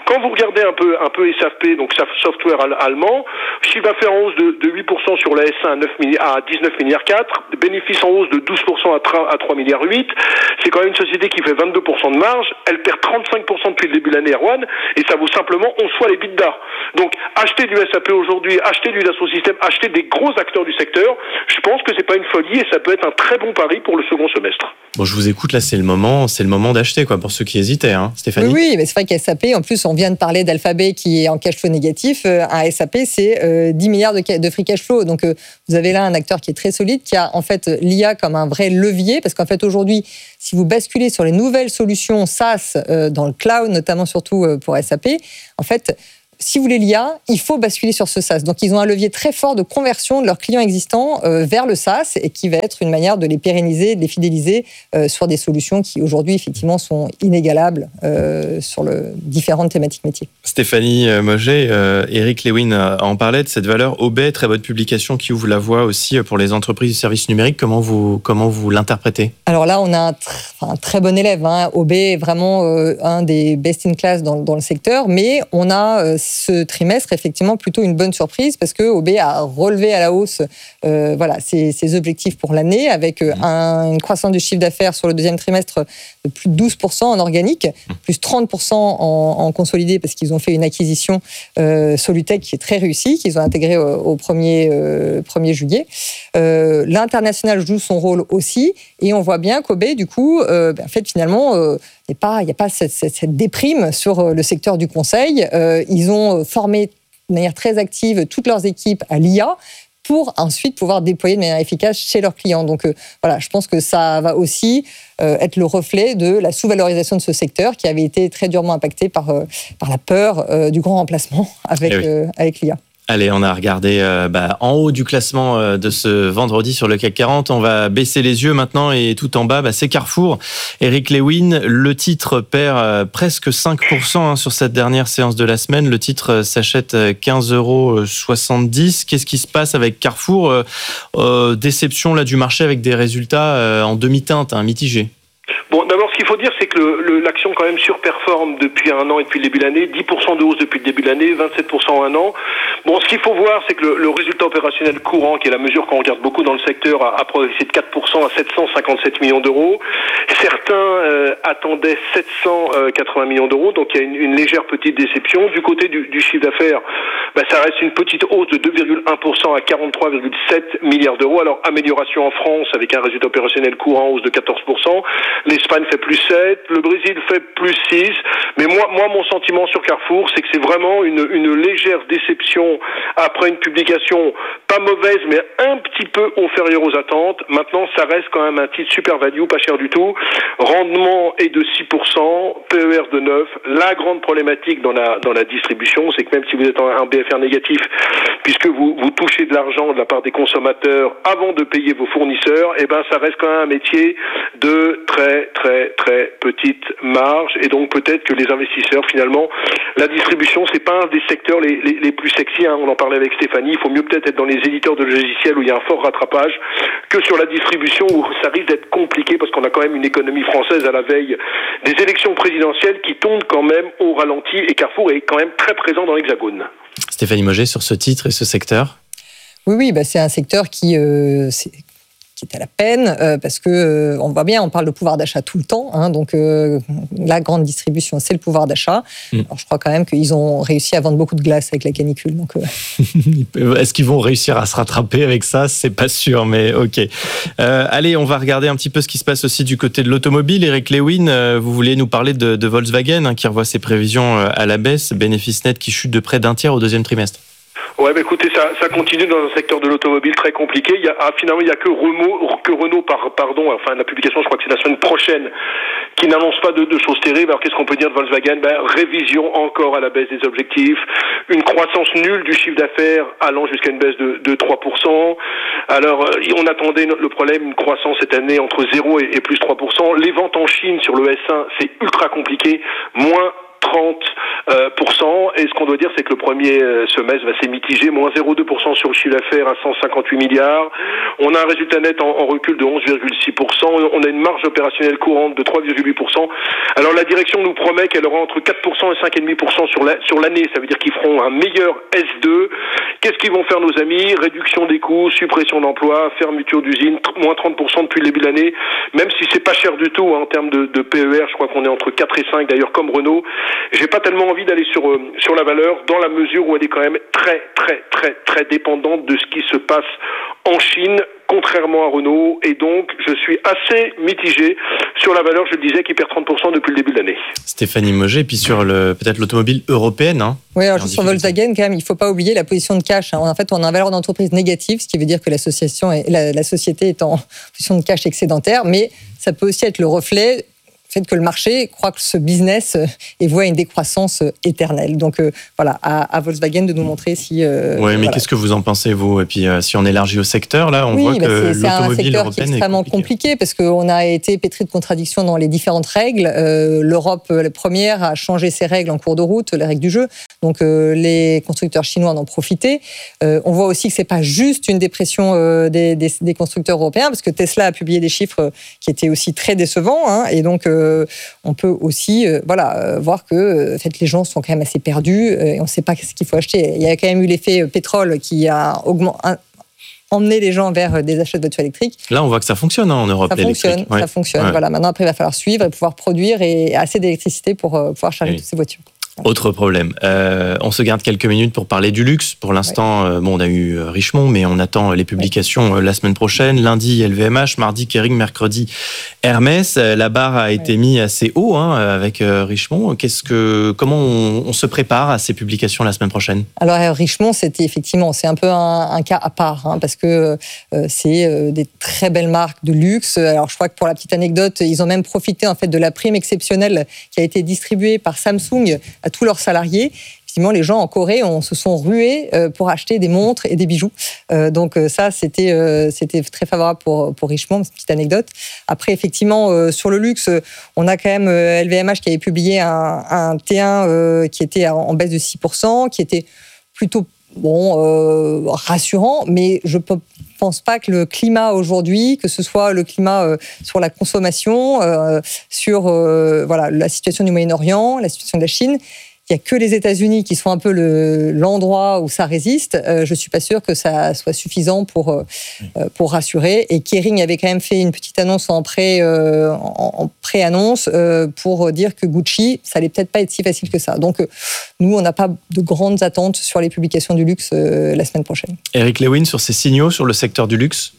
Quand vous regardez un peu, un peu S A P, donc software allemand, chiffre d'affaires en hausse de, de huit pour cent sur la S un à, neuf milliards, à dix-neuf milliards quatre, bénéfices en hausse de douze pour cent à trois milliards huit. C'est quand même une société qui fait vingt-deux pour cent de marge, elle perd trente-cinq pour cent depuis le début de l'année, Erwan, et ça vaut simplement onze fois les bidas. Donc, acheter du S A P aujourd'hui, acheter du Dassault Systèmes, acheter des gros acteurs du secteur, je pense que c'est pas une folie et ça peut être un très bon pari pour le second semestre. Bon, je vous écoute là, c'est le moment, c'est le moment d'acheter quoi pour ceux qui hésitaient, hein, Stéphanie. Oui, oui, mais c'est vrai qu'S A P, en plus, on vient de parler d'Alphabet qui est en cash flow négatif. Euh, un S A P, c'est euh, dix milliards de, de free cash flow. Donc, euh, vous avez là un acteur qui est très solide, qui a en fait l'I A comme un vrai levier, parce qu'en fait aujourd'hui, si vous basculez sur les nouvelles solutions SaaS euh, dans le cloud, notamment surtout euh, pour S A P, en fait, si vous voulez l'I A, il faut basculer sur ce SaaS. Donc, ils ont un levier très fort de conversion de leurs clients existants euh, vers le SaaS et qui va être une manière de les pérenniser, de les fidéliser euh, sur des solutions qui, aujourd'hui, effectivement, sont inégalables euh, sur le différentes thématiques métiers. Stéphanie Moget, euh, Eric Lewin en parlait de cette valeur O B E, très bonne publication qui ouvre la voie aussi pour les entreprises du service numérique. Comment vous, comment vous l'interprétez ? Alors là, on a un, tr- un très bon élève. Hein. O B E est vraiment euh, un des best-in-class dans, dans le secteur, mais on a euh, ce trimestre, effectivement, plutôt une bonne surprise parce que O B E a relevé à la hausse euh, voilà, ses, ses objectifs pour l'année avec euh, un, une croissance du chiffre d'affaires sur le deuxième trimestre de plus de douze pour cent en organique, plus trente pour cent en, en consolidé parce qu'ils ont fait une acquisition euh, Solutech qui est très réussie, qu'ils ont intégrée au, au premier, euh, premier juillet. Euh, l'international joue son rôle aussi et on voit bien qu'O B E, du coup, euh, ben, en fait, finalement, euh, il n'y a pas cette, cette, cette déprime sur le secteur du conseil. Euh, ils ont formé de manière très active toutes leurs équipes à l'I A pour ensuite pouvoir déployer de manière efficace chez leurs clients. Donc euh, voilà, je pense que ça va aussi euh, être le reflet de la sous-valorisation de ce secteur qui avait été très durement impacté par, euh, par la peur euh, du grand remplacement avec, oui. euh, avec l'I A. Allez, on a regardé euh, bah, en haut du classement euh, de ce vendredi sur le C A C quarante. On va baisser les yeux maintenant et tout en bas, bah, c'est Carrefour. Eric Lewin, le titre perd euh, presque cinq pour cent hein, sur cette dernière séance de la semaine. Le titre euh, s'achète quinze euros soixante-dix. Qu'est-ce qui se passe avec Carrefour euh, euh, Déception là, du marché avec des résultats euh, en demi-teinte, hein, mitigés. Bon, d'abord, ce qu'il faut dire, c'est que le, le, l'action quand même surperforme depuis un an et depuis le début de l'année. dix pour cent de hausse depuis le début de l'année, vingt-sept pour cent en un an. Bon, ce qu'il faut voir, c'est que le, le résultat opérationnel courant, qui est la mesure qu'on regarde beaucoup dans le secteur, a, a progressé de quatre pour cent à sept cent cinquante-sept millions d'euros. Certains euh, attendaient sept cent quatre-vingts millions d'euros, donc il y a une, une légère petite déception. Du côté du, du chiffre d'affaires, bah, ça reste une petite hausse de deux virgule un pour cent à quarante-trois virgule sept milliards d'euros. Alors, amélioration en France avec un résultat opérationnel courant en hausse de quatorze pour cent. L'Espagne fait plus sept, le Brésil fait plus six. Mais moi, moi, mon sentiment sur Carrefour, c'est que c'est vraiment une, une légère déception après une publication pas mauvaise, mais un petit peu inférieure aux attentes. Maintenant, ça reste quand même un titre super value, pas cher du tout. Rendement est de six pour cent, P E R de neuf. La grande problématique dans la, dans la distribution, c'est que même si vous êtes en B F R négatif, puisque vous, vous touchez de l'argent de la part des consommateurs avant de payer vos fournisseurs, eh ben, ça reste quand même un métier de très, très, très petite marge. Et donc, peut-être que les investisseurs, finalement, la distribution, c'est pas un des secteurs les, les, les plus sexy, hein. On en parlait avec Stéphanie. Il faut mieux peut-être être dans les éditeurs de logiciels où il y a un fort rattrapage que sur la distribution où ça risque d'être compliqué parce qu'on a quand même une économie française à la veille des élections présidentielles qui tombent quand même au ralenti et Carrefour est quand même très présent dans l'Hexagone. Stéphanie Moget, sur ce titre et ce secteur ? Oui, oui, bah c'est un secteur qui... Euh, c'est... qui est à la peine, euh, parce que euh, on voit bien, on parle de pouvoir d'achat tout le temps, hein, donc euh, la grande distribution, c'est le pouvoir d'achat. Mm. Alors, je crois quand même qu'ils ont réussi à vendre beaucoup de glace avec la canicule. Donc, euh... Est-ce qu'ils vont réussir à se rattraper avec ça ? C'est pas sûr, mais ok. Euh, allez, on va regarder un petit peu ce qui se passe aussi du côté de l'automobile. Eric Lewin, euh, vous vouliez nous parler de, de Volkswagen, hein, qui revoit ses prévisions à la baisse, bénéfice net qui chute de près d'un tiers au deuxième trimestre. Ouais, bah écoutez, ça, ça continue dans un secteur de l'automobile très compliqué. Il y a, ah, finalement, il y a que Renault, que Renault, par, pardon, enfin, la publication, je crois que c'est la semaine prochaine, qui n'annonce pas de, de choses terribles. Alors, qu'est-ce qu'on peut dire de Volkswagen? Ben, révision encore à la baisse des objectifs, une croissance nulle du chiffre d'affaires allant jusqu'à une baisse de, de trois pour cent. Alors, on attendait le problème, une croissance cette année entre zéro et, et plus trois pour cent. Les ventes en Chine sur le S un, c'est ultra compliqué. Moins trente pour cent. Et ce qu'on doit dire, c'est que le premier semestre va s'être mitigé, moins zéro virgule deux pour cent sur le chiffre d'affaires à cent cinquante-huit milliards. On a un résultat net en, en recul de onze virgule six pour cent. On a une marge opérationnelle courante de trois virgule huit pour cent. Alors la direction nous promet qu'elle aura entre quatre pour cent et cinq virgule cinq pour cent sur, la, sur l'année. Ça veut dire qu'ils feront un meilleur S deux. Qu'est-ce qu'ils vont faire nos amis? Réduction des coûts, suppression d'emplois, fermeture d'usines, moins trente pour cent depuis le début de l'année. Même si c'est pas cher du tout hein, en termes de, de P E R, je crois qu'on est entre quatre et cinq d'ailleurs comme Renault. J'ai pas tellement envie d'aller sur, euh, sur la valeur dans la mesure où elle est quand même très très très très dépendante de ce qui se passe en Chine, contrairement à Renault, et donc je suis assez mitigé sur la valeur, je le disais, qui perd trente pour cent depuis le début de l'année. Stéphanie Mauger, puis sur le, peut-être l'automobile européenne. Hein, oui, alors sur Volkswagen, quand même, il ne faut pas oublier la position de cash. En fait, on a une valeur d'entreprise négative, ce qui veut dire que l'association est, la, la société est en position de cash excédentaire, mais ça peut aussi être le reflet fait que le marché croit que ce business et voit une décroissance éternelle. Donc euh, voilà, à, à Volkswagen de nous montrer si... Euh, oui, mais voilà. Qu'est-ce que vous en pensez, vous? Et puis euh, si on élargit au secteur, là, on oui, voit bah que c'est, l'automobile c'est un secteur européenne qui est extrêmement est compliqué. compliqué parce qu'on a été pétri de contradictions dans les différentes règles. Euh, L'Europe, la première, a changé ses règles en cours de route, les règles du jeu. Donc euh, les constructeurs chinois en ont profité. Euh, on voit aussi que c'est pas juste une dépression euh, des, des, des constructeurs européens parce que Tesla a publié des chiffres qui étaient aussi très décevants. Hein, et donc euh, on peut aussi euh, voilà, euh, voir que euh, en fait, les gens sont quand même assez perdus euh, et on ne sait pas ce qu'il faut acheter. Il y a quand même eu l'effet pétrole qui a augmenté, emmener les gens vers des achats de voitures électriques. Là, on voit que ça fonctionne hein, en Europe. Ça fonctionne, ouais. ça fonctionne. Ouais. Voilà, maintenant, après, il va falloir suivre et pouvoir produire et assez d'électricité pour euh, pouvoir charger oui. toutes ces voitures. Autre problème, euh, on se garde quelques minutes pour parler du luxe. Pour l'instant, ouais. euh, bon, on a eu Richemont, mais on attend les publications ouais. la semaine prochaine. Lundi, L V M H, mardi, Kering, mercredi, Hermès. La barre a été ouais. mise assez haut hein, avec euh, Richemont. Qu'est-ce que, comment on, on se prépare à ces publications la semaine prochaine? Alors Richemont, c'était effectivement, c'est un peu un, un cas à part hein, parce que euh, c'est euh, des très belles marques de luxe. Alors je crois que pour la petite anecdote, ils ont même profité en fait de la prime exceptionnelle qui a été distribuée par Samsung à tous leurs salariés. Effectivement, les gens en Corée on, se sont rués euh, pour acheter des montres et des bijoux. Euh, donc euh, ça, c'était, euh, c'était très favorable pour, pour Richemont, cette petite anecdote. Après, effectivement, euh, sur le luxe, on a quand même euh, L V M H qui avait publié un, un T un euh, qui était en, en baisse de six pour cent, qui était plutôt bon, euh, rassurant, mais je ne pense pas que le climat aujourd'hui, que ce soit le climat euh, sur la consommation, euh, sur euh, voilà, la situation du Moyen-Orient, la situation de la Chine, il n'y a que les États-Unis qui sont un peu le, l'endroit où ça résiste. Euh, je ne suis pas sûre que ça soit suffisant pour, euh, pour rassurer. Et Kering avait quand même fait une petite annonce en, pré, euh, en, en pré-annonce euh, pour dire que Gucci, ça allait peut-être pas être si facile que ça. Donc, euh, nous, on n'a pas de grandes attentes sur les publications du luxe euh, la semaine prochaine. Eric Lewin, sur ces signaux sur le secteur du luxe?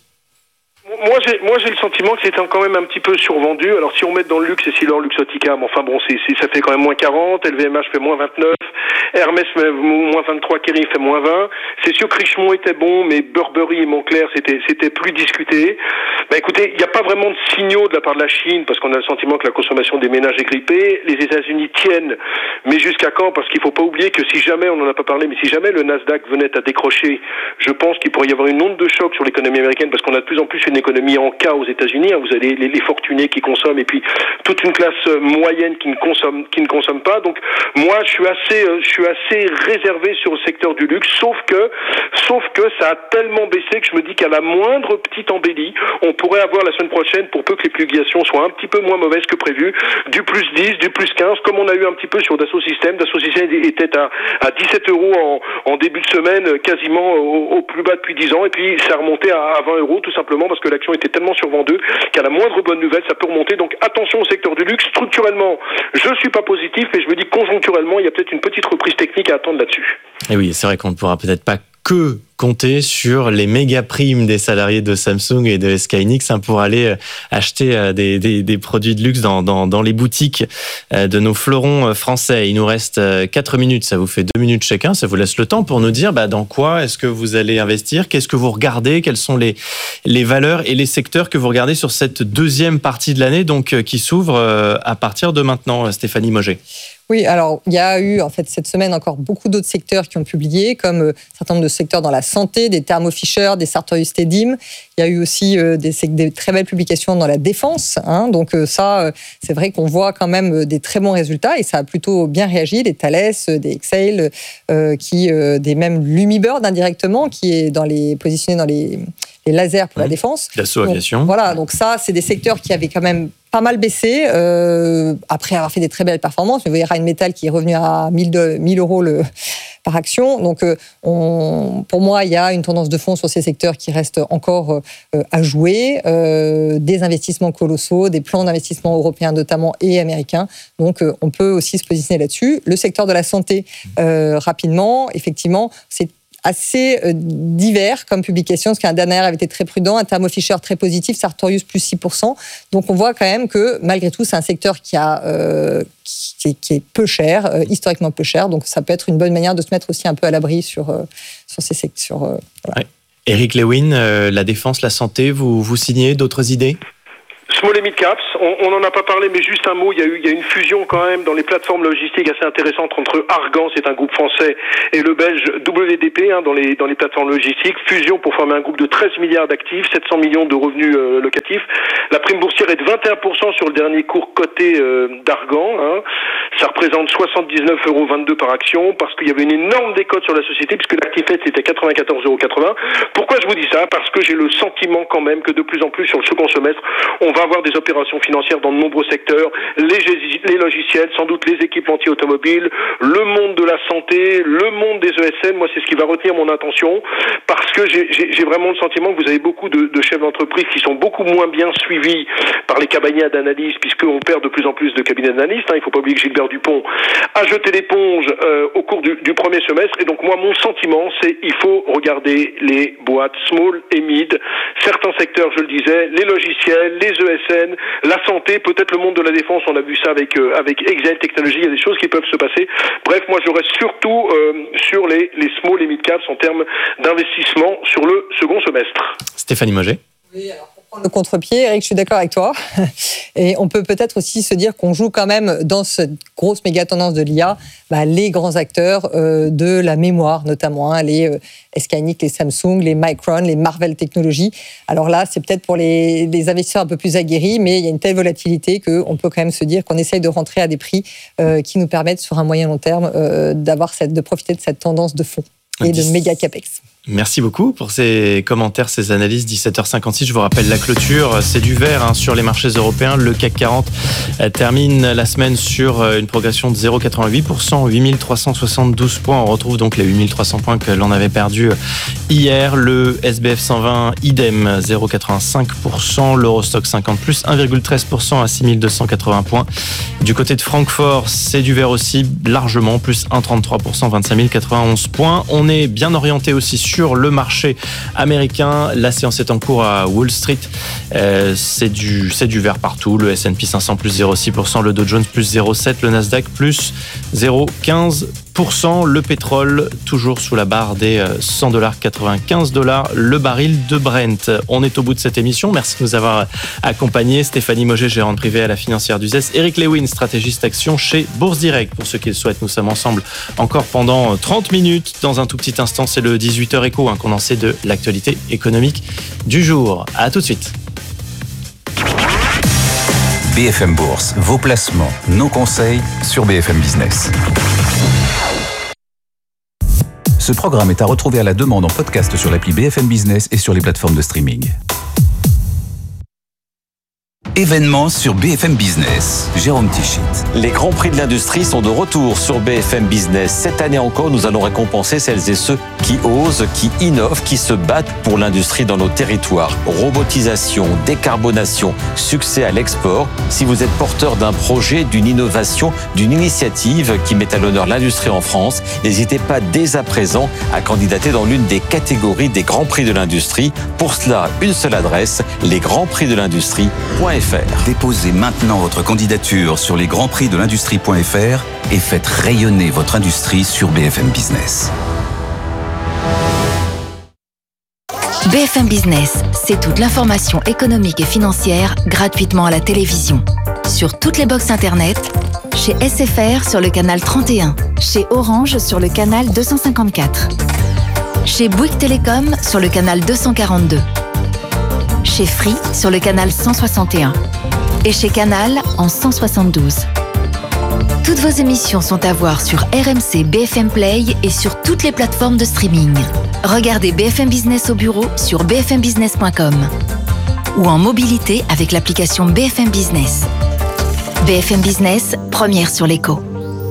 Moi j'ai, moi, j'ai le sentiment que c'est quand même un petit peu survendu. Alors, si on met dans le luxe, c'est Essilor, Luxottica, mais enfin bon, c'est, c'est, ça fait quand même moins quarante, L V M H fait moins vingt-neuf, Hermès fait moins vingt-trois, Kering fait moins vingt. C'est sûr que Richemont était bon, mais Burberry et Moncler, c'était, c'était plus discuté. Ben écoutez, il n'y a pas vraiment de signaux de la part de la Chine, parce qu'on a le sentiment que la consommation des ménages est grippée. Les États-Unis tiennent, mais jusqu'à quand? Parce qu'il ne faut pas oublier que si jamais, on n'en a pas parlé, mais si jamais le Nasdaq venait à décrocher, je pense qu'il pourrait y avoir une onde de choc sur l'économie américaine, parce qu'on a de plus en plus une économie en cas aux États-Unis. Vous avez les, les fortunés qui consomment et puis toute une classe moyenne qui ne consomme, qui ne consomme pas. Donc moi, je suis assez, je suis assez réservé sur le secteur du luxe, sauf que, sauf que ça a tellement baissé que je me dis qu'à la moindre petite embellie, on pourrait avoir la semaine prochaine, pour peu que les publications soient un petit peu moins mauvaises que prévu, du plus dix, du plus quinze, comme on a eu un petit peu sur Dassault Systèmes. Dassault Systèmes était à, à dix-sept euros en, en début de semaine, quasiment au, au plus bas depuis dix ans, et puis ça a remonté à, à vingt euros, tout simplement parce que l'action était tellement survendu qu'à la moindre bonne nouvelle, ça peut remonter. Donc attention au secteur du luxe. Structurellement, je ne suis pas positif, mais je me dis que conjoncturellement, il y a peut-être une petite reprise technique à attendre là-dessus. Et oui, c'est vrai qu'on ne pourra peut-être pas que compter sur les méga primes des salariés de Samsung et de Skynix hein, pour aller acheter des, des, des produits de luxe dans, dans, dans les boutiques de nos fleurons français. Il nous reste quatre minutes, ça vous fait deux minutes chacun, ça vous laisse le temps pour nous dire bah, dans quoi est-ce que vous allez investir, qu'est-ce que vous regardez, quelles sont les, les valeurs et les secteurs que vous regardez sur cette deuxième partie de l'année donc, qui s'ouvre à partir de maintenant, Stéphanie Mauger. Oui, alors il y a eu en fait cette semaine encore beaucoup d'autres secteurs qui ont publié, comme euh, un certain nombre de secteurs dans la santé, des Thermo Fisher, des Sartorius Stedim. Il y a eu aussi euh, des, des très belles publications dans la défense. Hein, donc euh, ça, euh, c'est vrai qu'on voit quand même des très bons résultats et ça a plutôt bien réagi. Des Thales, des Exail, euh, qui, euh, des même Lumibird indirectement, qui est dans les positionné dans les, les lasers pour mmh. la défense. Dassault Aviation. Voilà, donc ça, c'est des secteurs qui avaient quand même pas mal baissé, euh, après avoir fait des très belles performances. Vous voyez Rheinmetall qui est revenu à mille euros le, par action. Donc, euh, on, pour moi, il y a une tendance de fond sur ces secteurs qui reste encore euh, à jouer. Euh, des investissements colossaux, des plans d'investissement européens notamment et américains. Donc, euh, on peut aussi se positionner là-dessus. Le secteur de la santé, euh, rapidement, effectivement, c'est assez euh, divers comme publication, parce qu'un Danaher avait été très prudent, un Thermo Fisher très positif, Sartorius plus six pour cent. Donc on voit quand même que malgré tout, c'est un secteur qui, a, euh, qui, est, qui est peu cher, euh, historiquement peu cher. Donc ça peut être une bonne manière de se mettre aussi un peu à l'abri sur, euh, sur ces secteurs. Euh, voilà. Ouais. Eric Lewin, euh, la défense, la santé, vous, vous signez d'autres idées ? Small et mid caps, on n'en a pas parlé, mais juste un mot, il y a eu il y a une fusion quand même dans les plateformes logistiques assez intéressante entre Argan, c'est un groupe français, et le belge W D P hein, dans les dans les plateformes logistiques. Fusion pour former un groupe de treize milliards d'actifs, sept cents millions de revenus euh, locatifs. La prime boursière est de vingt et un pour cent sur le dernier cours coté euh, d'Argan. Hein. Ça représente soixante-dix-neuf euros vingt-deux par action parce qu'il y avait une énorme décote sur la société puisque l'actif net c'était quatre-vingt-quatorze euros quatre-vingts. Pourquoi je vous dis ça ? Parce que j'ai le sentiment quand même que de plus en plus sur le second semestre, on va avoir des opérations financières dans de nombreux secteurs, les, les logiciels, sans doute les équipementiers automobiles, le monde de la santé, le monde des E S N. Moi, c'est ce qui va retenir mon attention parce que j'ai, j'ai, j'ai vraiment le sentiment que vous avez beaucoup de, de chefs d'entreprise qui sont beaucoup moins bien suivis par les cabinets d'analyse puisqu'on perd de plus en plus de cabinets d'analyse. Hein. Il ne faut pas oublier que Gilbert Dupont a jeté l'éponge euh, au cours du, du premier semestre. Et donc, moi, mon sentiment, c'est il faut regarder les boîtes small et mid. Certains secteurs, je le disais, les logiciels, les E S N, la santé, peut-être le monde de la défense, on a vu ça avec euh, avec Exail Technologies, il y a des choses qui peuvent se passer. Bref, moi je reste surtout euh, sur les, les small et mid caps en termes d'investissement sur le second semestre. Stéphanie Moget. Oui, alors pour prendre le contre-pied, Eric, je suis d'accord avec toi. Et on peut peut-être aussi se dire qu'on joue quand même dans cette grosse méga tendance de l'I A, bah, les grands acteurs euh, de la mémoire notamment, hein, les euh, S K Hynix, les Samsung, les Micron, les Marvell Technologies. Alors là, c'est peut-être pour les, les investisseurs un peu plus aguerris, mais il y a une telle volatilité qu'on peut quand même se dire qu'on essaye de rentrer à des prix euh, qui nous permettent sur un moyen long terme euh, d'avoir cette, de profiter de cette tendance de fond et de méga capex. Merci beaucoup pour ces commentaires, ces analyses. dix-sept heures cinquante-six, je vous rappelle la clôture. C'est du vert hein, sur les marchés européens. Le C A C quarante termine la semaine sur une progression de zéro virgule quatre-vingt-huit pour cent, huit mille trois cent soixante-douze points. On retrouve donc les huit mille trois cents points que l'on avait perdus hier. Le S B F cent vingt, idem, zéro virgule quatre-vingt-cinq pour cent. L'Eurostock cinquante plus, un virgule treize pour cent à six mille deux cent quatre-vingts points. Du côté de Francfort, c'est du vert aussi, largement, plus un virgule trente-trois pour cent, vingt-cinq mille quatre-vingt-onze points. On est bien orienté aussi sur Sur le marché américain, la séance est en cours à Wall Street. Euh, c'est du c'est du vert partout. Le S and P cinq cents plus zéro virgule six pour cent, le Dow Jones plus zéro virgule sept, le Nasdaq plus zéro virgule quinze pour cent. Le pétrole toujours sous la barre des cent dollars, quatre-vingt-quinze dollars le baril de Brent. On est au bout de cette émission. Merci de nous avoir accompagnés. Stéphanie Moget, gérante privée à la financière d'U Z E S. Eric Lewin, stratégiste action chez Bourse Direct. Pour ceux qui le souhaitent, nous sommes ensemble encore pendant trente minutes. Dans un tout petit instant, c'est le dix-huit heures éco, un condensé de l'actualité économique du jour. À tout de suite. B F M Bourse, vos placements, nos conseils sur B F M Business. Ce programme est à retrouver à la demande en podcast sur l'appli B F M Business et sur les plateformes de streaming. Événements sur B F M Business. Jérôme Tichit. Les grands prix de l'industrie sont de retour sur B F M Business. Cette année encore, nous allons récompenser celles et ceux qui osent, qui innovent, qui se battent pour l'industrie dans nos territoires. Robotisation, décarbonation, succès à l'export. Si vous êtes porteur d'un projet, d'une innovation, d'une initiative qui met à l'honneur l'industrie en France, n'hésitez pas dès à présent à candidater dans l'une des catégories des grands prix de l'industrie. Pour cela, une seule adresse, les grands prix de l'industrie point f r. Déposez maintenant votre candidature sur les grands prix de l'industrie point f r et faites rayonner votre industrie sur B F M Business. B F M Business, c'est toute l'information économique et financière gratuitement à la télévision. Sur toutes les box internet, Chez S F R sur le canal trente et un. Chez Orange sur le canal deux cent cinquante-quatre. Chez Bouygues Télécom sur le canal deux cent quarante-deux. Chez Free sur le canal cent soixante et un. Et chez Canal en cent soixante-douze. Toutes vos émissions sont à voir sur R M C B F M Play et sur toutes les plateformes de streaming. Regardez B F M Business au bureau sur b f m business point com ou en mobilité avec l'application B F M Business. B F M Business, première sur l'écho.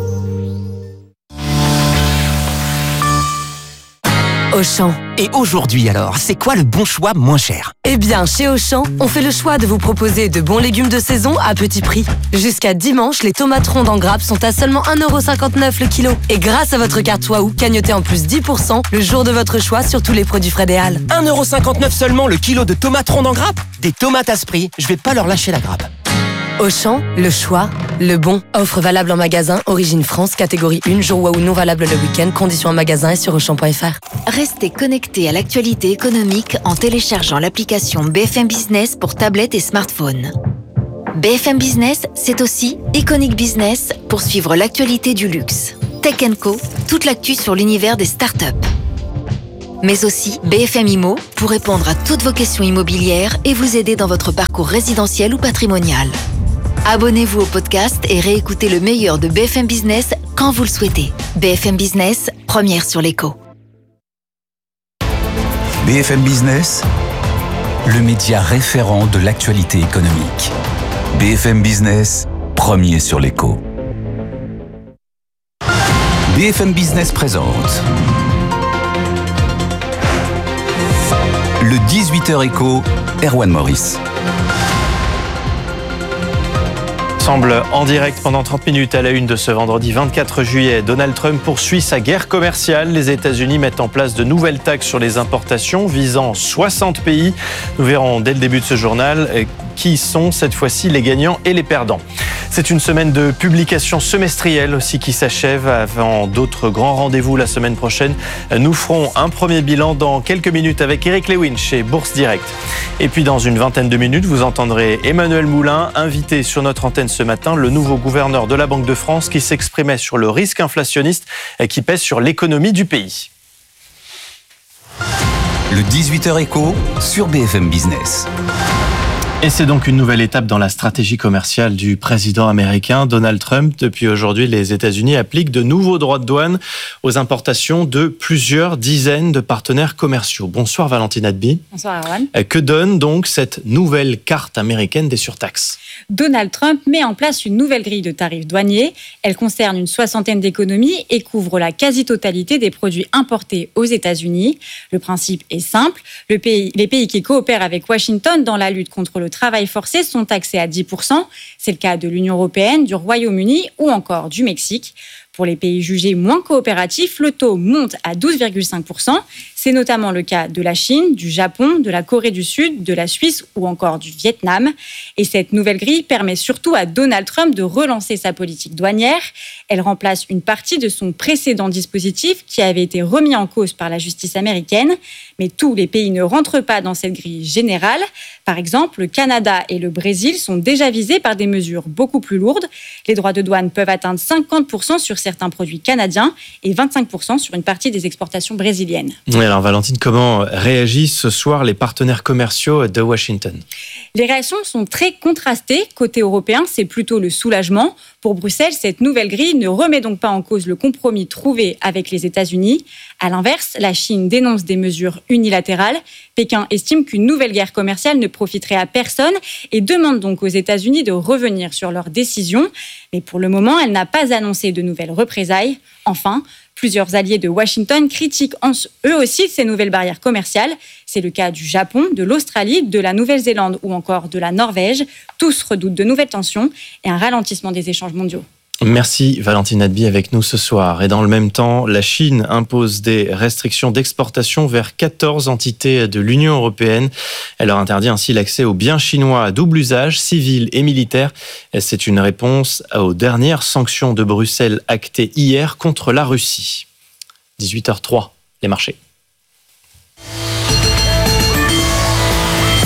Auchan. Et aujourd'hui alors, c'est quoi le bon choix moins cher ? Eh bien, chez Auchan, on fait le choix de vous proposer de bons légumes de saison à petit prix. Jusqu'à dimanche, les tomates rondes en grappe sont à seulement un euro cinquante-neuf le kilo. Et grâce à votre carte Waouh, cagnotez en plus dix pour cent le jour de votre choix sur tous les produits frais des Halles. un euro cinquante-neuf seulement le kilo de tomates rondes en grappe ? Des tomates à ce prix, je vais pas leur lâcher la grappe. Auchan, le choix, le bon. Offre valable en magasin, origine France, catégorie un, jour Waouh non valable le week-end, conditions en magasin et sur auchan point f r. Restez connectés à l'actualité économique en téléchargeant l'application B F M Business pour tablette et smartphone. B F M Business, c'est aussi Iconic Business pour suivre l'actualité du luxe. Tech and Co, toute l'actu sur l'univers des startups. Mais aussi B F M Immo pour répondre à toutes vos questions immobilières et vous aider dans votre parcours résidentiel ou patrimonial. Abonnez-vous au podcast et réécoutez le meilleur de B F M Business quand vous le souhaitez. B F M Business, première sur l'écho. B F M Business, le média référent de l'actualité économique. B F M Business, premier sur l'écho. B F M Business présente le dix-huit heures écho, Erwan Maurice. Ensemble en direct pendant trente minutes à la une de ce vendredi vingt-quatre juillet. Donald Trump poursuit sa guerre commerciale. Les États-Unis mettent en place de nouvelles taxes sur les importations visant soixante pays. Nous verrons dès le début de ce journal qui sont cette fois-ci les gagnants et les perdants. C'est une semaine de publication semestrielle aussi qui s'achève avant d'autres grands rendez-vous la semaine prochaine. Nous ferons un premier bilan dans quelques minutes avec Eric Lewin chez Bourse Direct. Et puis dans une vingtaine de minutes, vous entendrez Emmanuel Moulin, invité sur notre antenne ce matin, le nouveau gouverneur de la Banque de France qui s'exprimait sur le risque inflationniste qui pèse sur l'économie du pays. Le dix-huit heures écho sur B F M Business. Et c'est donc une nouvelle étape dans la stratégie commerciale du président américain Donald Trump. Depuis aujourd'hui, les États-Unis appliquent de nouveaux droits de douane aux importations de plusieurs dizaines de partenaires commerciaux. Bonsoir Valentine Adby. Bonsoir Erwan. Que donne donc cette nouvelle carte américaine des surtaxes ? Donald Trump met en place une nouvelle grille de tarifs douaniers. Elle concerne une soixantaine d'économies et couvre la quasi-totalité des produits importés aux États-Unis. Le principe est simple. Le pays, les pays qui coopèrent avec Washington dans la lutte contre le travail forcé sont taxés à dix pour cent. C'est le cas de l'Union européenne, du Royaume-Uni ou encore du Mexique. Pour les pays jugés moins coopératifs, le taux monte à douze virgule cinq pour cent. C'est notamment le cas de la Chine, du Japon, de la Corée du Sud, de la Suisse ou encore du Vietnam. Et cette nouvelle grille permet surtout à Donald Trump de relancer sa politique douanière. Elle remplace une partie de son précédent dispositif qui avait été remis en cause par la justice américaine. Mais tous les pays ne rentrent pas dans cette grille générale. Par exemple, le Canada et le Brésil sont déjà visés par des mesures beaucoup plus lourdes. Les droits de douane peuvent atteindre cinquante pour cent sur certains produits canadiens et vingt-cinq pour cent sur une partie des exportations brésiliennes. Oui, alors Valentine, comment réagissent ce soir les partenaires commerciaux de Washington ? Les réactions sont très contrastées. Côté européen, c'est plutôt le soulagement. Pour Bruxelles, cette nouvelle grille ne remet donc pas en cause le compromis trouvé avec les États-Unis. À l'inverse, la Chine dénonce des mesures unilatérales. Pékin estime qu'une nouvelle guerre commerciale ne profiterait à personne et demande donc aux États-Unis de revenir sur leur décision. Mais pour le moment, elle n'a pas annoncé de nouvelles représailles. Enfin, plusieurs alliés de Washington critiquent eux aussi ces nouvelles barrières commerciales. C'est le cas du Japon, de l'Australie, de la Nouvelle-Zélande ou encore de la Norvège. Tous redoutent de nouvelles tensions et un ralentissement des échanges mondiaux. Merci Valentine Adby avec nous ce soir. Et dans le même temps, la Chine impose des restrictions d'exportation vers quatorze entités de l'Union européenne. Elle leur interdit ainsi l'accès aux biens chinois à double usage, civil et militaire. C'est une réponse aux dernières sanctions de Bruxelles actées hier contre la Russie. dix-huit heures zéro trois, les marchés.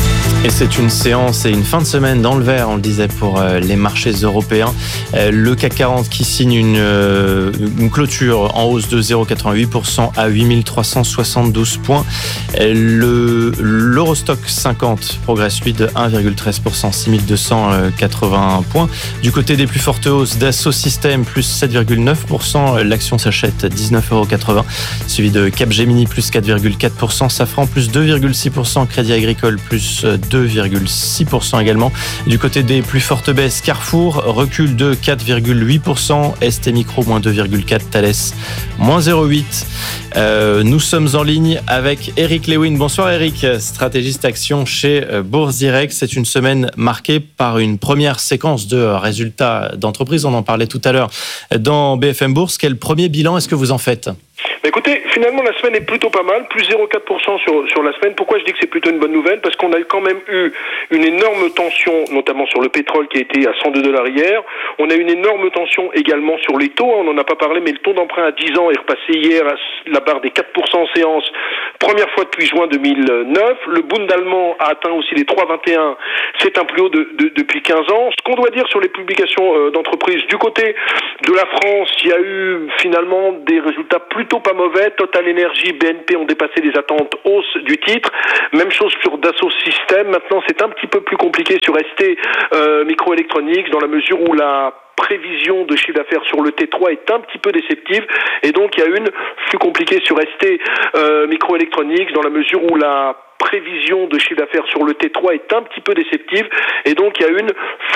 Et c'est une séance et une fin de semaine dans le vert, on le disait, pour les marchés européens. Le C A C quarante qui signe une, une clôture en hausse de zéro virgule quatre-vingt-huit pour cent à huit mille trois cent soixante-douze points. Le, l'Eurostock cinquante progresse lui de un virgule treize pour cent, six mille deux cent quatre-vingts points. Du côté des plus fortes hausses, Dassault Systèmes plus sept virgule neuf pour cent, l'action s'achète dix-neuf euros quatre-vingts, suivi de Capgemini plus quatre virgule quatre pour cent, Safran plus deux virgule six pour cent, Crédit Agricole plus deux virgule six pour cent également. Du côté des plus fortes baisses, Carrefour recule de quatre virgule huit pour cent, S T Micro moins deux virgule quatre pour cent, Thales moins zéro virgule huit pour cent. Euh, nous sommes en ligne avec Eric Lewin. Bonsoir Eric, stratégiste action chez Bourse Direct. C'est une semaine marquée par une première séquence de résultats d'entreprise. On en parlait tout à l'heure dans B F M Bourse. Quel premier bilan est-ce que vous en faites ? Écoutez, finalement la semaine est plutôt pas mal, plus zéro virgule quatre pour cent sur, sur la semaine. Pourquoi je dis que c'est plutôt une bonne nouvelle ? Parce qu'on a quand même eu une énorme tension, notamment sur le pétrole qui a été à cent deux dollars hier. On a eu une énorme tension également sur les taux, on n'en a pas parlé, mais le taux d'emprunt à dix ans est repassé hier à la barre des quatre pour cent en séance, première fois depuis juin deux mille neuf. Le Bund allemand a atteint aussi les trois virgule vingt et un, c'est un plus haut de, de, depuis quinze ans. Ce qu'on doit dire sur les publications euh, d'entreprises, du côté de la France, il y a eu finalement des résultats plutôt pas mauvais. Total Energy, B N P ont dépassé les attentes, hausse du titre. Même chose sur Dassault Systèmes. Maintenant, c'est un petit peu plus compliqué sur S T euh, Microelectronics, dans la mesure où la prévision de chiffre d'affaires sur le T trois est un petit peu déceptive, et donc il y a une plus compliquée sur S T euh, Microelectronics, dans la mesure où la prévision de chiffre d'affaires sur le T trois est un petit peu déceptive, et donc il y a une